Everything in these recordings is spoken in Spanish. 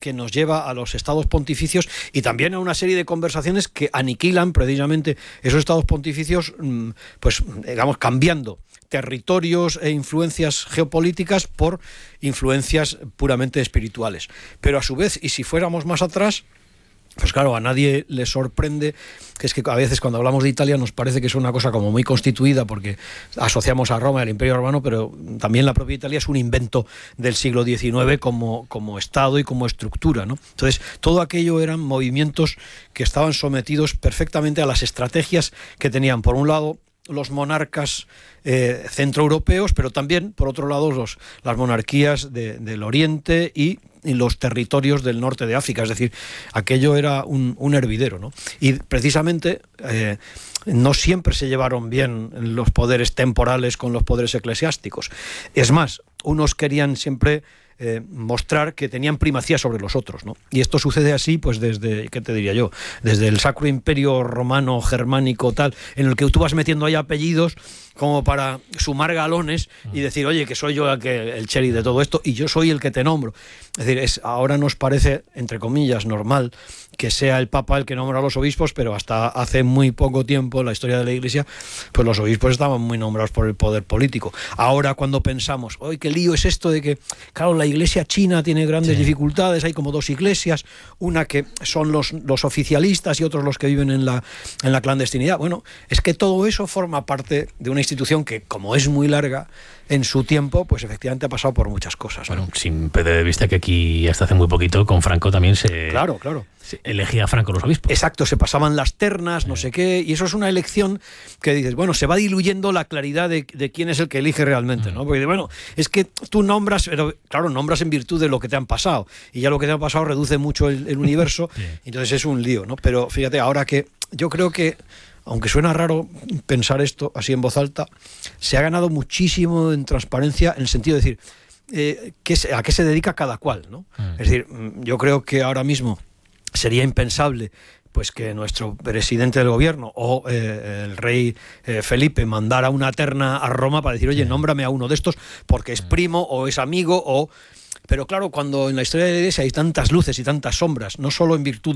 que nos lleva a los estados pontificios y también a una serie de conversaciones que aniquilan precisamente esos estados pontificios, pues digamos, cambiando territorios e influencias geopolíticas por influencias puramente espirituales. Pero a su vez, y si fuéramos más atrás, pues claro, a nadie le sorprende que es que a veces cuando hablamos de Italia nos parece que es una cosa como muy constituida porque asociamos a Roma y al Imperio Romano, pero también la propia Italia es un invento del siglo XIX como Estado y como estructura, ¿no? Entonces, todo aquello eran movimientos que estaban sometidos perfectamente a las estrategias que tenían, por un lado, los monarcas centroeuropeos, pero también, por otro lado, las monarquías del Oriente y los territorios del norte de África. Es decir, aquello era un hervidero, ¿no? Y precisamente no siempre se llevaron bien los poderes temporales con los poderes eclesiásticos. Es más, unos querían siempre mostrar que tenían primacía sobre los otros, ¿no? Y esto sucede así, pues desde, ¿qué te diría yo? Desde el Sacro Imperio Romano, Germánico, tal, en el que tú vas metiendo ahí apellidos como para sumar galones y decir, oye, que soy yo el cherry de todo esto y yo soy el que te nombro. Es decir, ahora nos parece, entre comillas, normal que sea el Papa el que nombra a los obispos, pero hasta hace muy poco tiempo en la historia de la Iglesia, pues los obispos estaban muy nombrados por el poder político. Ahora cuando pensamos, oye, qué lío es esto de que, claro, la Iglesia china tiene grandes dificultades, hay como dos iglesias, una que son los oficialistas y otros los que viven en la clandestinidad. Bueno, es que todo eso forma parte de una institución que, como es muy larga, en su tiempo, pues efectivamente ha pasado por muchas cosas, ¿no? Bueno, sin perder de vista que aquí hasta hace muy poquito con Franco también se elegía a Franco los obispos. Exacto, se pasaban las ternas, no sé qué, y eso es una elección que dices, bueno, se va diluyendo la claridad de quién es el que elige realmente, ¿no? Porque, bueno, es que tú nombras, pero claro, nombras en virtud de lo que te han pasado, y ya lo que te ha pasado reduce mucho el universo, entonces es un lío, ¿no? Pero fíjate, ahora que yo creo que, aunque suena raro pensar esto así en voz alta, se ha ganado muchísimo en transparencia en el sentido de decir a qué se dedica cada cual, ¿no? Es decir, yo creo que ahora mismo sería impensable pues que nuestro presidente del gobierno o el rey Felipe mandara una terna a Roma para decir, oye, nómbrame a uno de estos porque es primo o es amigo o... Pero claro, cuando en la historia de la Iglesia hay tantas luces y tantas sombras, no solo en virtud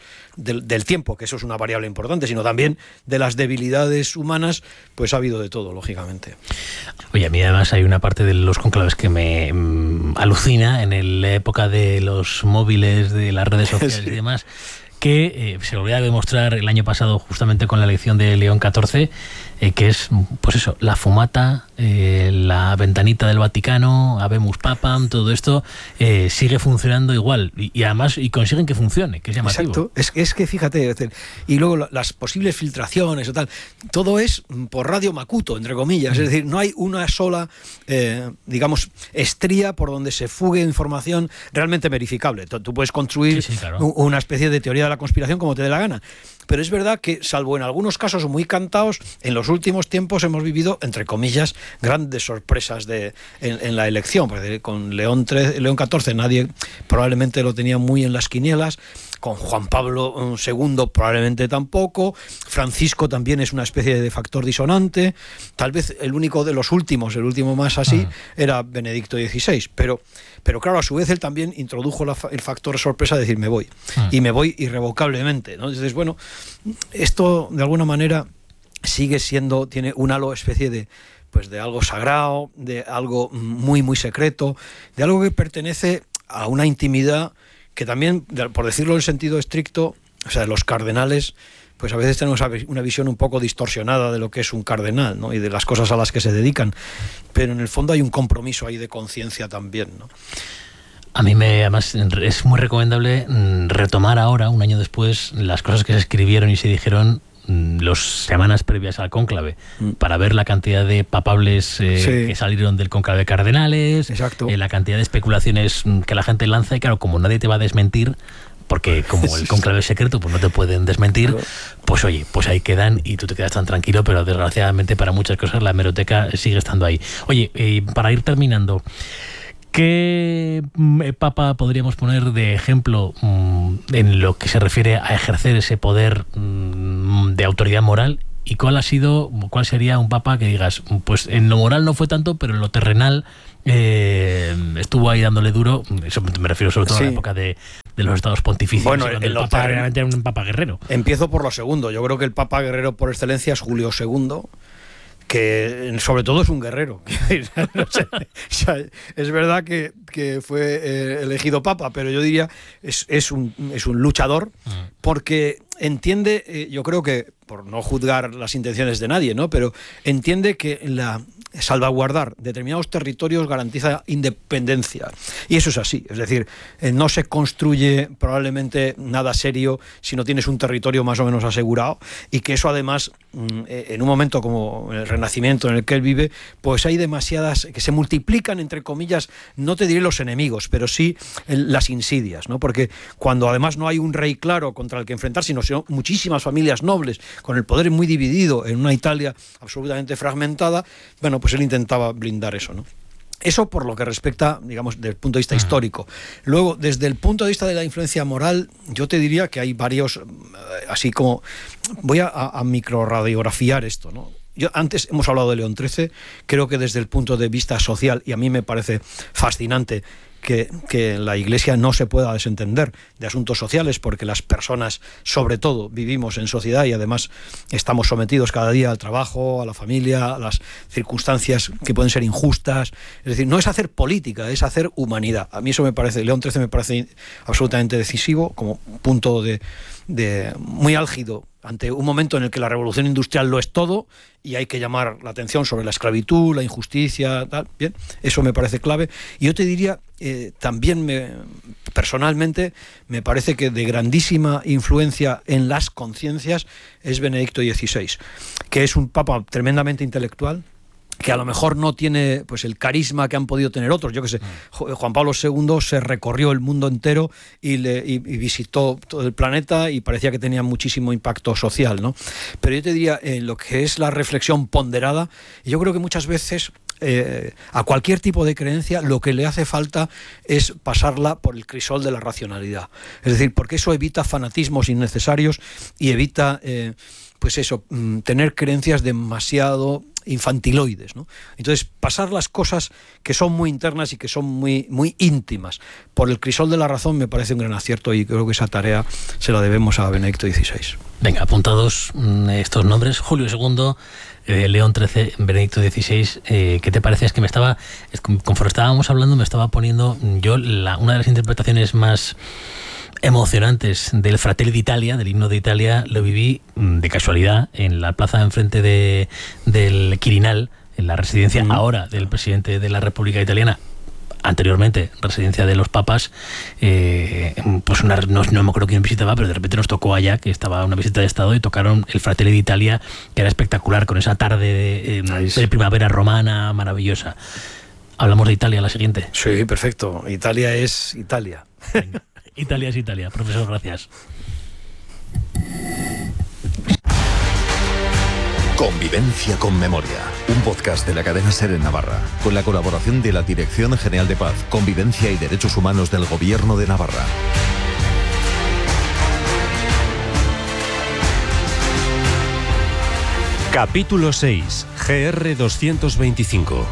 del tiempo, que eso es una variable importante, sino también de las debilidades humanas, pues ha habido de todo, lógicamente. Oye, a mí además hay una parte de los conclaves que me alucina en la época de los móviles, de las redes sociales y demás, que se volvió a demostrar el año pasado justamente con la elección de León XIV, que es, pues eso, la fumata, la ventanita del Vaticano, Habemus Papam, todo esto sigue funcionando igual y además consiguen que funcione, que es llamativo. Exacto, es que fíjate, y luego las posibles filtraciones o tal, todo es por radio Macuto, entre comillas, es decir, no hay una sola, digamos, estría por donde se fugue información realmente verificable. Tú puedes construir una especie de teoría de la conspiración como te dé la gana. Pero es verdad que, salvo en algunos casos muy cantados, en los últimos tiempos hemos vivido, entre comillas, grandes sorpresas en la elección. Porque con León XIV nadie probablemente lo tenía muy en las quinielas. Con Juan Pablo II probablemente tampoco. Francisco también es una especie de factor disonante. Tal vez el único de los últimos, el último más así, era Benedicto XVI. Pero claro, a su vez él también introdujo el factor sorpresa de decir me voy. Y me voy irrevocablemente, ¿no? Entonces, bueno, esto de alguna manera sigue siendo, tiene un halo especie de algo sagrado, de algo muy, muy secreto, de algo que pertenece a una intimidad que también, por decirlo en sentido estricto, o sea, los cardenales, pues a veces tenemos una visión un poco distorsionada de lo que es un cardenal, ¿no? Y de las cosas a las que se dedican, pero en el fondo hay un compromiso ahí de conciencia también, ¿no? A mí además es muy recomendable retomar ahora, un año después, las cosas que se escribieron y se dijeron las semanas previas al cónclave, para ver la cantidad de papables que salieron del cónclave de cardenales, la cantidad de especulaciones que la gente lanza, y claro, como nadie te va a desmentir, porque como el cónclave es secreto, pues no te pueden desmentir, pues oye, pues ahí quedan y tú te quedas tan tranquilo, pero desgraciadamente para muchas cosas la hemeroteca sigue estando ahí. Oye, para ir terminando, ¿qué papa podríamos poner de ejemplo en lo que se refiere a ejercer ese poder de autoridad moral? ¿Y cuál sería un papa que digas, pues en lo moral no fue tanto, pero en lo terrenal estuvo ahí dándole duro? Eso me refiero sobre todo a la época de de los estados pontificios. Bueno, el Papa realmente era un Papa guerrero. Empiezo por lo segundo. Yo creo que el Papa guerrero por excelencia es Julio II, que sobre todo es un guerrero. No sé, o sea, es verdad que fue elegido Papa, pero yo diría es un luchador, porque entiende, yo creo que, por no juzgar las intenciones de nadie, ¿no?, pero entiende que salvaguardar determinados territorios garantiza independencia. Y eso es así. Es decir, no se construye probablemente nada serio si no tienes un territorio más o menos asegurado, y que eso además, en un momento como el Renacimiento en el que él vive, pues hay demasiadas, que se multiplican, entre comillas, no te diré los enemigos, pero sí las insidias, ¿no? Porque cuando además no hay un rey claro contra el que enfrentarse, sino muchísimas familias nobles con el poder muy dividido en una Italia absolutamente fragmentada, bueno, pues él intentaba blindar eso, ¿no? Eso por lo que respecta, digamos, desde el punto de vista histórico. Luego, desde el punto de vista de la influencia moral, yo te diría que hay varios, así como, voy a microrradiografiar esto, ¿no? Antes hemos hablado de León XIII, creo que desde el punto de vista social, y a mí me parece fascinante que la Iglesia no se pueda desentender de asuntos sociales, porque las personas, sobre todo, vivimos en sociedad y además estamos sometidos cada día al trabajo, a la familia, a las circunstancias que pueden ser injustas. Es decir, no es hacer política, es hacer humanidad. A mí eso me parece, León XIII me parece absolutamente decisivo, como punto de muy álgido ante un momento en el que la revolución industrial lo es todo y hay que llamar la atención sobre la esclavitud, la injusticia, tal. Bien, eso me parece clave. Y yo te diría, también personalmente me parece que de grandísima influencia en las conciencias es Benedicto XVI, que es un papa tremendamente intelectual, que a lo mejor no tiene pues el carisma que han podido tener otros. Yo que sé, Juan Pablo II se recorrió el mundo entero y visitó todo el planeta y parecía que tenía muchísimo impacto social, ¿no? Pero yo te diría, en lo que es la reflexión ponderada, yo creo que muchas veces a cualquier tipo de creencia lo que le hace falta es pasarla por el crisol de la racionalidad. Es decir, porque eso evita fanatismos innecesarios y evita pues eso, tener creencias demasiado infantiloides, ¿no? Entonces, pasar las cosas que son muy internas y que son muy, muy íntimas por el crisol de la razón me parece un gran acierto, y creo que esa tarea se la debemos a Benedicto XVI. Venga, apuntados estos nombres: Julio II, León XIII, Benedicto XVI. ¿Qué te parece? Es que conforme estábamos hablando, me estaba poniendo yo una de las interpretaciones más emocionantes del Fratelli d'Italia, del himno de Italia. Lo viví de casualidad en la plaza enfrente del Quirinal, en la residencia ahora del presidente de la República Italiana, anteriormente residencia de los papas. Pues no me acuerdo quién visitaba, pero de repente nos tocó allá, que estaba una visita de Estado, y tocaron el Fratelli d'Italia, que era espectacular, con esa tarde de primavera romana maravillosa. ¿Hablamos de Italia la siguiente? Sí, perfecto. Italia es Italia. Venga. Italia es Italia. Profesor, gracias. Convivencia con Memoria, un podcast de la cadena SER en Navarra, con la colaboración de la Dirección General de Paz, Convivencia y Derechos Humanos del Gobierno de Navarra. Capítulo 6. GR 225.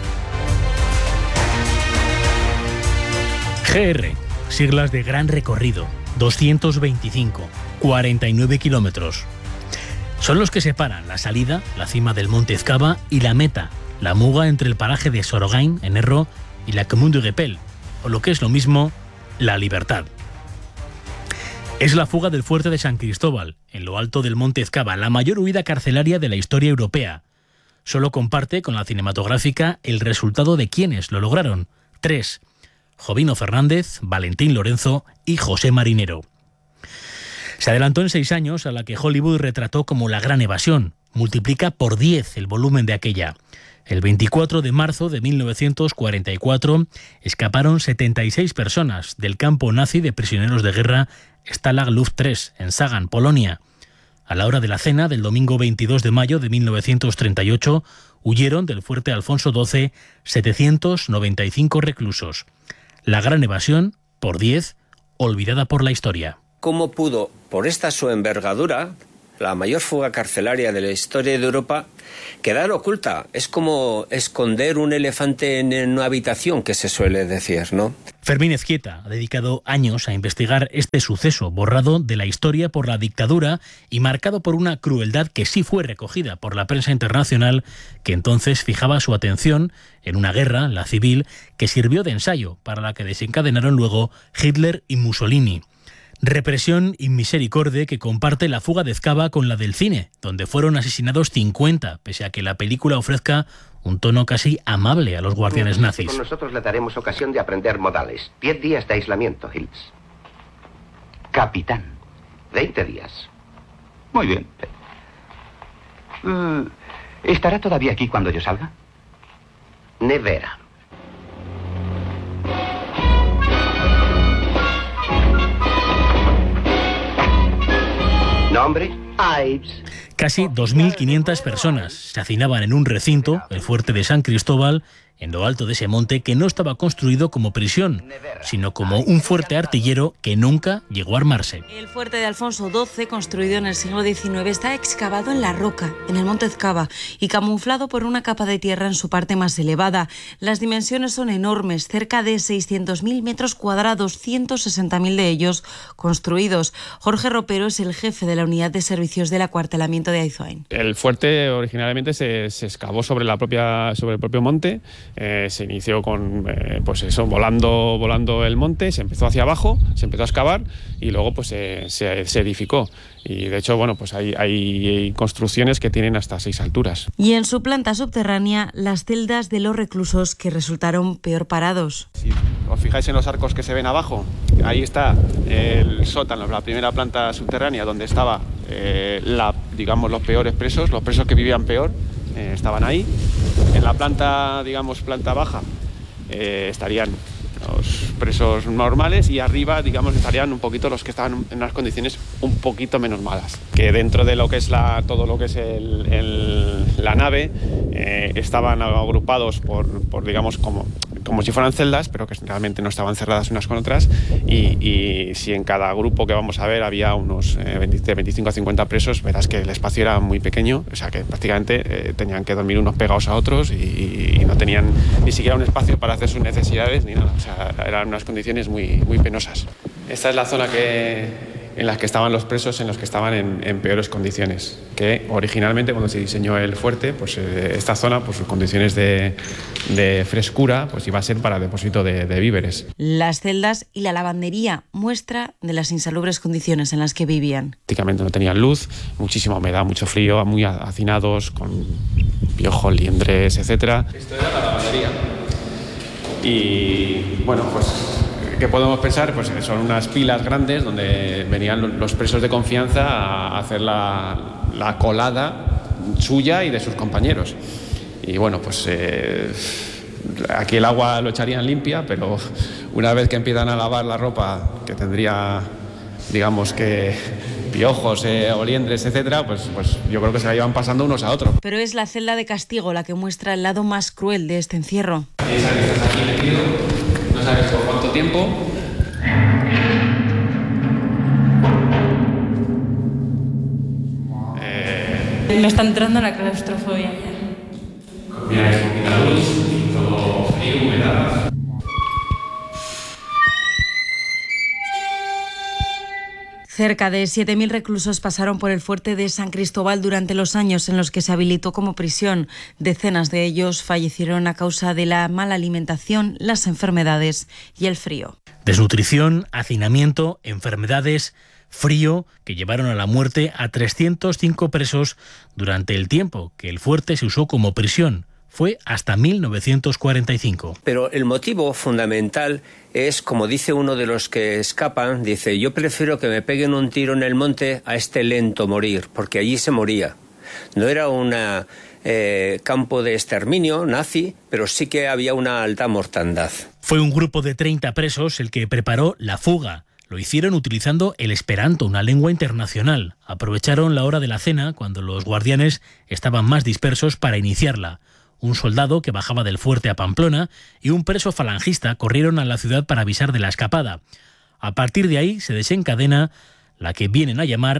GR, siglas de Gran Recorrido, 225, 49 kilómetros. Son los que separan la salida, la cima del Monte Ezcaba, y la meta, la muga entre el paraje de Sorogain, en Erro, y la Commune de Guépel, o lo que es lo mismo, la Libertad. Es la fuga del fuerte de San Cristóbal, en lo alto del Monte Ezcaba, la mayor huida carcelaria de la historia europea. Solo comparte con la cinematográfica el resultado de quienes lo lograron: 3. Jovino Fernández, Valentín Lorenzo y José Marinero. Se adelantó en 6 años a la que Hollywood retrató como la gran evasión. Multiplica por 10 el volumen de aquella. El 24 de marzo de 1944 escaparon 76 personas del campo nazi de prisioneros de guerra Stalag Luft 3 en Sagan, Polonia. A la hora de la cena del domingo 22 de mayo de 1938 huyeron del fuerte Alfonso XII 795 reclusos. La gran evasión, por 10, olvidada por la historia. ¿Cómo pudo, por esta su envergadura, la mayor fuga carcelaria de la historia de Europa, quedar oculta. Es como esconder un elefante en una habitación, que se suele decir, ¿no? Fermín Ezquieta ha dedicado años a investigar este suceso borrado de la historia por la dictadura y marcado por una crueldad que sí fue recogida por la prensa internacional, que entonces fijaba su atención en una guerra, la civil, que sirvió de ensayo para la que desencadenaron luego Hitler y Mussolini. Represión y misericordia que comparte la fuga de Ezcaba con la del cine, donde fueron asesinados 50, pese a que la película ofrezca un tono casi amable a los guardianes nazis. Con nosotros le daremos ocasión de aprender modales. 10 días de aislamiento, Hills. Capitán. 20 días. Muy bien. ¿Estará todavía aquí cuando yo salga? Nevera. ¿Nombre? Ives. Casi 2.500 personas se hacinaban en un recinto, el fuerte de San Cristóbal, en lo alto de ese monte, que no estaba construido como prisión, sino como un fuerte artillero que nunca llegó a armarse. El fuerte de Alfonso XII, construido en el siglo XIX, está excavado en la roca, en el monte Ezcaba, y camuflado por una capa de tierra en su parte más elevada. Las dimensiones son enormes, cerca de 600.000 metros cuadrados, 160.000 de ellos construidos. Jorge Ropero es el jefe de la unidad de servicios del acuartelamiento de Aizoain. El fuerte originalmente se excavó sobre el propio monte. Se inició con volando el monte, se empezó hacia abajo, se empezó a excavar y luego pues se edificó. Y de hecho, bueno, pues hay construcciones que tienen hasta 6 alturas. Y en su planta subterránea, las celdas de los reclusos que resultaron peor parados. Si os fijáis en los arcos que se ven abajo, ahí está el sótano, la primera planta subterránea donde estaba los peores presos, los presos que vivían peor. Estaban ahí. En la planta baja, estarían los presos normales y arriba, estarían un poquito los que estaban en unas condiciones un poquito menos malas. Que dentro de lo que es todo lo que es la nave, estaban agrupados por como si fueran celdas, pero que realmente no estaban cerradas unas con otras, y si en cada grupo que vamos a ver había unos de 25 a 50 presos, verás que el espacio era muy pequeño, o sea que prácticamente tenían que dormir unos pegados a otros y no tenían ni siquiera un espacio para hacer sus necesidades ni nada, o sea, eran unas condiciones muy, muy penosas. Esta es la zona en la que estaban los presos, en los que estaban en peores condiciones, que originalmente cuando se diseñó el fuerte, pues esta zona, por sus condiciones de frescura, pues iba a ser para depósito de víveres. Las celdas y la lavandería, muestra de las insalubres condiciones en las que vivían. Prácticamente no tenían luz, muchísima humedad, mucho frío, muy hacinados, con piojos, liendres, etc. Esto era la lavandería. Y bueno, pues ¿qué podemos pensar? Pues son unas pilas grandes donde venían los presos de confianza a hacer la colada suya y de sus compañeros. Y bueno, pues aquí el agua lo echarían limpia, pero una vez que empiezan a lavar la ropa, que tendría, que piojos, oliendres, etcétera, pues yo creo que se la iban pasando unos a otros. Pero es la celda de castigo la que muestra el lado más cruel de este encierro. Piensa que estás aquí metido, no sabes por cuánto tiempo. Me está entrando la claustrofobia. Mira, es poquita luz, todo frío, humedad. Cerca de 7.000 reclusos pasaron por el fuerte de San Cristóbal durante los años en los que se habilitó como prisión. Decenas de ellos fallecieron a causa de la mala alimentación, las enfermedades y el frío. Desnutrición, hacinamiento, enfermedades, frío, que llevaron a la muerte a 305 presos durante el tiempo que el fuerte se usó como prisión. Fue hasta 1945. Pero el motivo fundamental es, como dice uno de los que escapan, dice: yo prefiero que me peguen un tiro en el monte a este lento morir, porque allí se moría. No era un campo de exterminio nazi, pero sí que había una alta mortandad. Fue un grupo de 30 presos el que preparó la fuga. Lo hicieron utilizando el esperanto, una lengua internacional. Aprovecharon la hora de la cena, cuando los guardianes estaban más dispersos, para iniciarla. Un soldado que bajaba del fuerte a Pamplona y un preso falangista corrieron a la ciudad para avisar de la escapada. A partir de ahí se desencadena la que vienen a llamar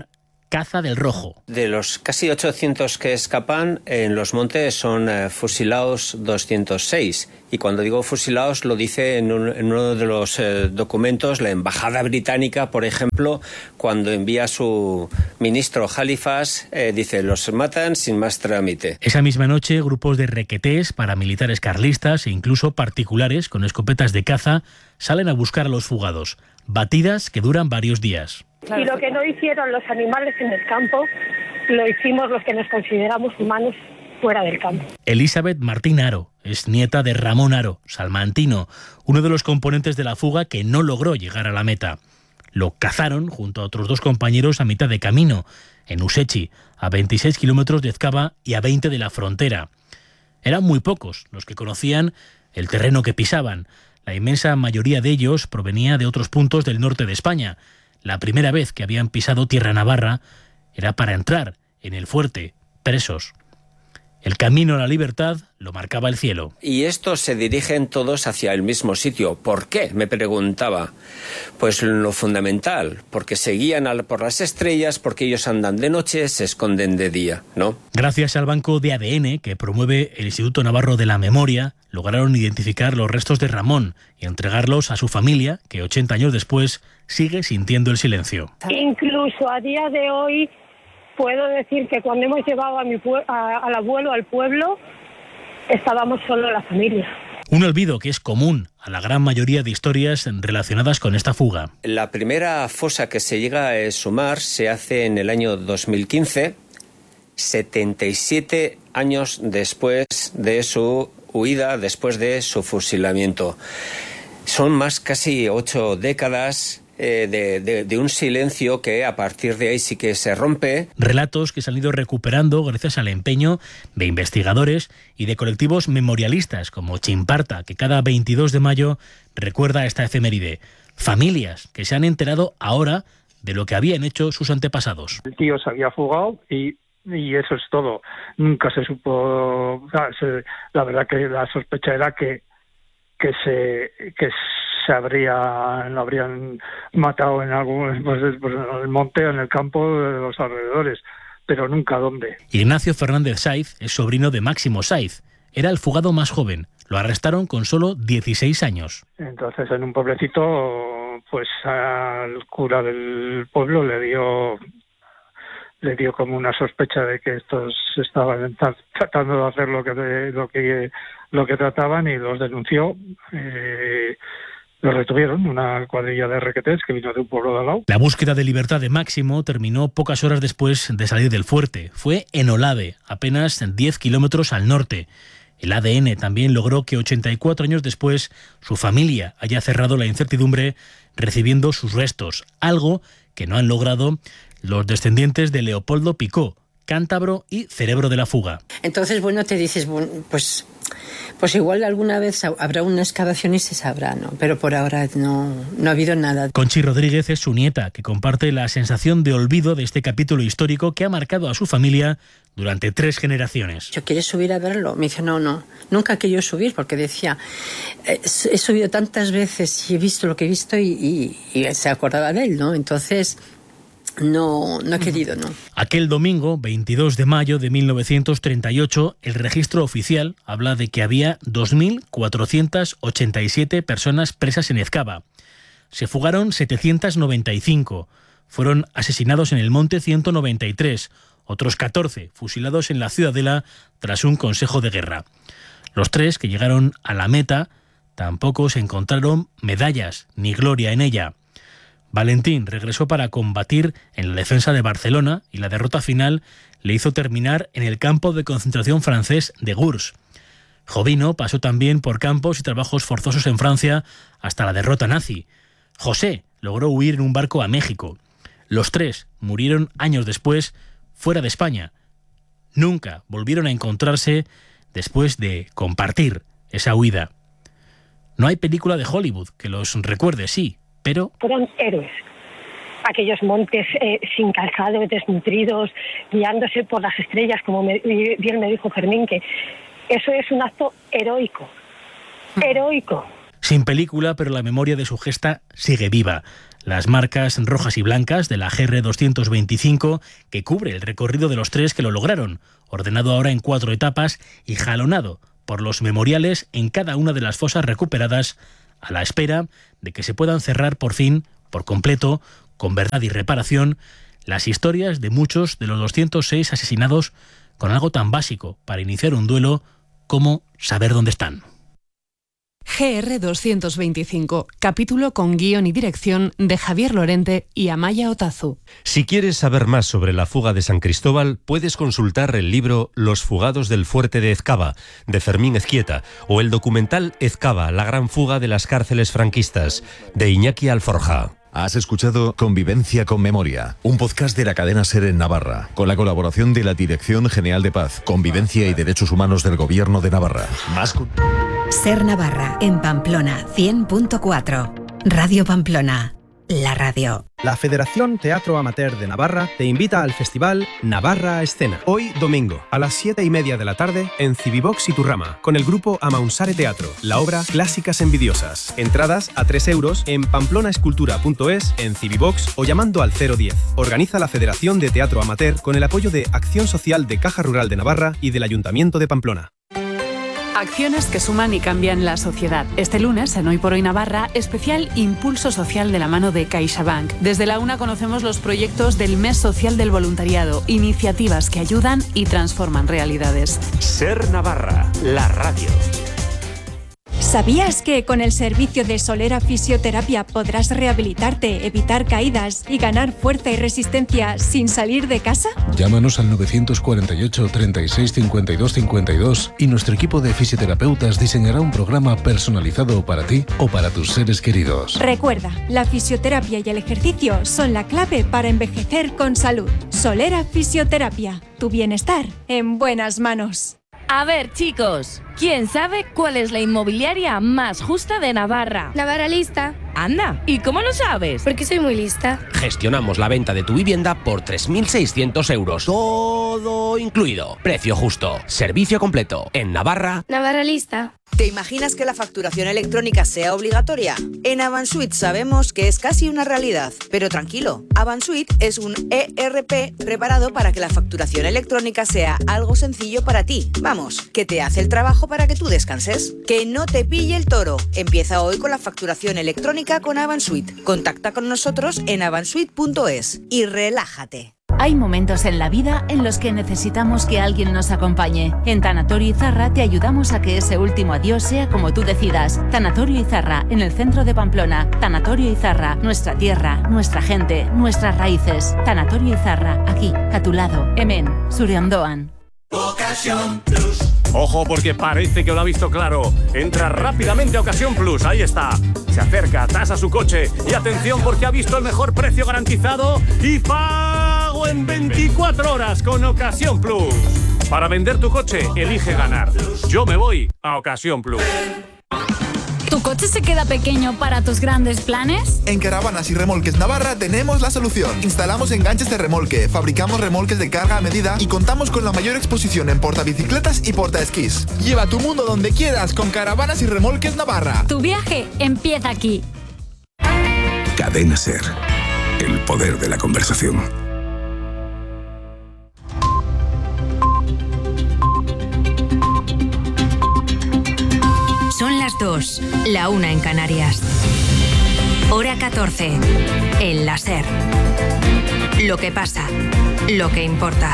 caza del Rojo. De los casi 800 que escapan, en los montes son fusilados 206. Y cuando digo fusilados, lo dice en uno de los documentos la Embajada Británica, por ejemplo, cuando envía a su ministro Halifax, dice, los matan sin más trámite. Esa misma noche, grupos de requetés, paramilitares carlistas e incluso particulares con escopetas de caza salen a buscar a los fugados. Batidas que duran varios días. Y lo que no hicieron los animales en el campo, lo hicimos los que nos consideramos humanos fuera del campo. Elizabeth Martín Haro es nieta de Ramón Haro, salmantino, uno de los componentes de la fuga que no logró llegar a la meta. Lo cazaron junto a otros 2 compañeros a mitad de camino, en Usechi, a 26 kilómetros de Ezkaba y a 20 de la frontera. Eran muy pocos los que conocían el terreno que pisaban. La inmensa mayoría de ellos provenía de otros puntos del norte de España. La primera vez que habían pisado tierra navarra era para entrar en el fuerte, presos. El camino a la libertad lo marcaba el cielo. Y estos se dirigen todos hacia el mismo sitio. ¿Por qué?, me preguntaba. Pues lo fundamental, porque se guían por las estrellas, porque ellos andan de noche, se esconden de día, ¿no? Gracias al banco de ADN que promueve el Instituto Navarro de la Memoria, lograron identificar los restos de Ramón y entregarlos a su familia, que 80 años después sigue sintiendo el silencio. Incluso a día de hoy puedo decir que cuando hemos llevado al abuelo al pueblo, estábamos solo la familia. Un olvido que es común a la gran mayoría de historias relacionadas con esta fuga. La primera fosa que se llega a exhumar se hace en el año 2015, 77 años después de su huida, después de su fusilamiento. Son más casi 8 décadas de un silencio que a partir de ahí sí que se rompe. Relatos que se han ido recuperando gracias al empeño de investigadores y de colectivos memorialistas como Chimparta, que cada 22 de mayo recuerda esta efeméride. Familias que se han enterado ahora de lo que habían hecho sus antepasados. El tío se había fugado y eso es todo. Nunca se supo. La verdad que la sospecha era que lo habrían matado en algún, pues en el monte o en el campo de los alrededores, pero nunca dónde. Ignacio Fernández Saiz es sobrino de Máximo Saiz. Era el fugado más joven. Lo arrestaron con solo 16 años. Entonces, en un pueblecito, pues al cura del pueblo le dio como una sospecha de que estos estaban tratando de hacer lo que trataban, y los denunció. Los retuvieron, una cuadrilla de requetés que vino de un pueblo de al lado. La búsqueda de libertad de Máximo terminó pocas horas después de salir del fuerte. Fue en Olave, apenas 10 kilómetros al norte. El ADN también logró que 84 años después su familia haya cerrado la incertidumbre recibiendo sus restos, algo que no han logrado los descendientes de Leopoldo Picó, cántabro y cerebro de la fuga. Entonces, bueno, te dices, bueno, pues igual alguna vez habrá una excavación y se sabrá, ¿no? Pero por ahora no ha habido nada. Conchi Rodríguez es su nieta, que comparte la sensación de olvido de este capítulo histórico que ha marcado a su familia durante 3 generaciones. ¿Yo quieres subir a verlo? Me dice, no, nunca he querido subir, porque decía, he subido tantas veces y he visto lo que he visto y se acordaba de él, ¿no? Entonces no he querido, ¿no? Aquel domingo, 22 de mayo de 1938, el registro oficial habla de que había 2.487 personas presas en Ezkaba. Se fugaron 795, fueron asesinados en el monte 193, otros 14 fusilados en la Ciudadela tras un consejo de guerra. Los 3 que llegaron a la meta tampoco se encontraron medallas ni gloria en ella. Valentín regresó para combatir en la defensa de Barcelona y la derrota final le hizo terminar en el campo de concentración francés de Gurs. Jovino pasó también por campos y trabajos forzosos en Francia hasta la derrota nazi. José logró huir en un barco a México. Los 3 murieron años después fuera de España. Nunca volvieron a encontrarse después de compartir esa huida. No hay película de Hollywood que los recuerde, sí, pero fueron héroes. Aquellos montes sin calzado, desnutridos, guiándose por las estrellas, como bien me dijo Fermín, que eso es un acto heroico. Heroico. Sin película, pero la memoria de su gesta sigue viva. Las marcas rojas y blancas de la GR 225, que cubre el recorrido de los 3 que lo lograron, ordenado ahora en 4 etapas y jalonado por los memoriales en cada una de las fosas recuperadas, a la espera de que se puedan cerrar por fin, por completo, con verdad y reparación, las historias de muchos de los 206 asesinados con algo tan básico para iniciar un duelo como saber dónde están. GR 225, capítulo con guión y dirección de Javier Lorente y Amaya Otazu. Si quieres saber más sobre la fuga de San Cristóbal, puedes consultar el libro Los fugados del fuerte de Ezcaba, de Fermín Ezquieta, o el documental Ezcaba, la gran fuga de las cárceles franquistas, de Iñaki Alforja. Has escuchado Convivencia con Memoria, un podcast de la cadena SER en Navarra, con la colaboración de la Dirección General de Paz, Convivencia y Derechos Humanos del Gobierno de Navarra. SER Navarra, en Pamplona, 100.4. Radio Pamplona, la radio. La Federación Teatro Amateur de Navarra te invita al festival Navarra a Escena. Hoy, domingo, a las 7:30 de la tarde, en Civivox Iturrama, con el grupo Amaunsare Teatro, la obra Clásicas Envidiosas. Entradas a 3 euros en pamplonaescultura.es, en Civivox o llamando al 010. Organiza la Federación de Teatro Amateur con el apoyo de Acción Social de Caja Rural de Navarra y del Ayuntamiento de Pamplona. Acciones que suman y cambian la sociedad. Este lunes, en Hoy por Hoy Navarra, especial Impulso Social de la mano de CaixaBank. Desde la UNA conocemos los proyectos del Mes Social del Voluntariado, iniciativas que ayudan y transforman realidades. SER Navarra, la radio. ¿Sabías que con el servicio de Solera Fisioterapia podrás rehabilitarte, evitar caídas y ganar fuerza y resistencia sin salir de casa? Llámanos al 948 36 52 52 y nuestro equipo de fisioterapeutas diseñará un programa personalizado para ti o para tus seres queridos. Recuerda, la fisioterapia y el ejercicio son la clave para envejecer con salud. Solera Fisioterapia, tu bienestar en buenas manos. A ver, chicos, ¿quién sabe cuál es la inmobiliaria más justa de Navarra? Navarra Lista. Anda, ¿y cómo lo sabes? Porque soy muy lista. Gestionamos la venta de tu vivienda por 3.600 euros. Todo incluido. Precio justo. Servicio completo. En Navarra. Navarra Lista. ¿Te imaginas que la facturación electrónica sea obligatoria? En Avansuit sabemos que es casi una realidad. Pero tranquilo, Avansuit es un ERP preparado para que la facturación electrónica sea algo sencillo para ti. Vamos, que te hace el trabajo para que tú descanses. Que no te pille el toro. Empieza hoy con la facturación electrónica con Avansuit. Contacta con nosotros en avansuit.es y relájate. Hay momentos en la vida en los que necesitamos que alguien nos acompañe. En Tanatorio Izarra te ayudamos a que ese último adiós sea como tú decidas. Tanatorio Izarra, en el centro de Pamplona. Tanatorio Izarra, nuestra tierra, nuestra gente, nuestras raíces. Tanatorio Izarra, aquí, a tu lado. Hemen, Suriondoan. Ocasión Plus. Ojo, porque parece que lo ha visto claro. Entra rápidamente a Ocasión Plus, ahí está. Se acerca, tasa su coche y atención porque ha visto el mejor precio garantizado y pago en 24 horas con Ocasión Plus. Para vender tu coche, elige ganar. Yo me voy a Ocasión Plus. ¿Tu coche se queda pequeño para tus grandes planes? En Caravanas y Remolques Navarra tenemos la solución. Instalamos enganches de remolque, fabricamos remolques de carga a medida y contamos con la mayor exposición en portabicicletas y portaesquís. Lleva tu mundo donde quieras con Caravanas y Remolques Navarra. Tu viaje empieza aquí. Cadena SER. El poder de la conversación. Son las 2, la 1 en Canarias. Hora 14, en la SER. Lo que pasa, lo que importa.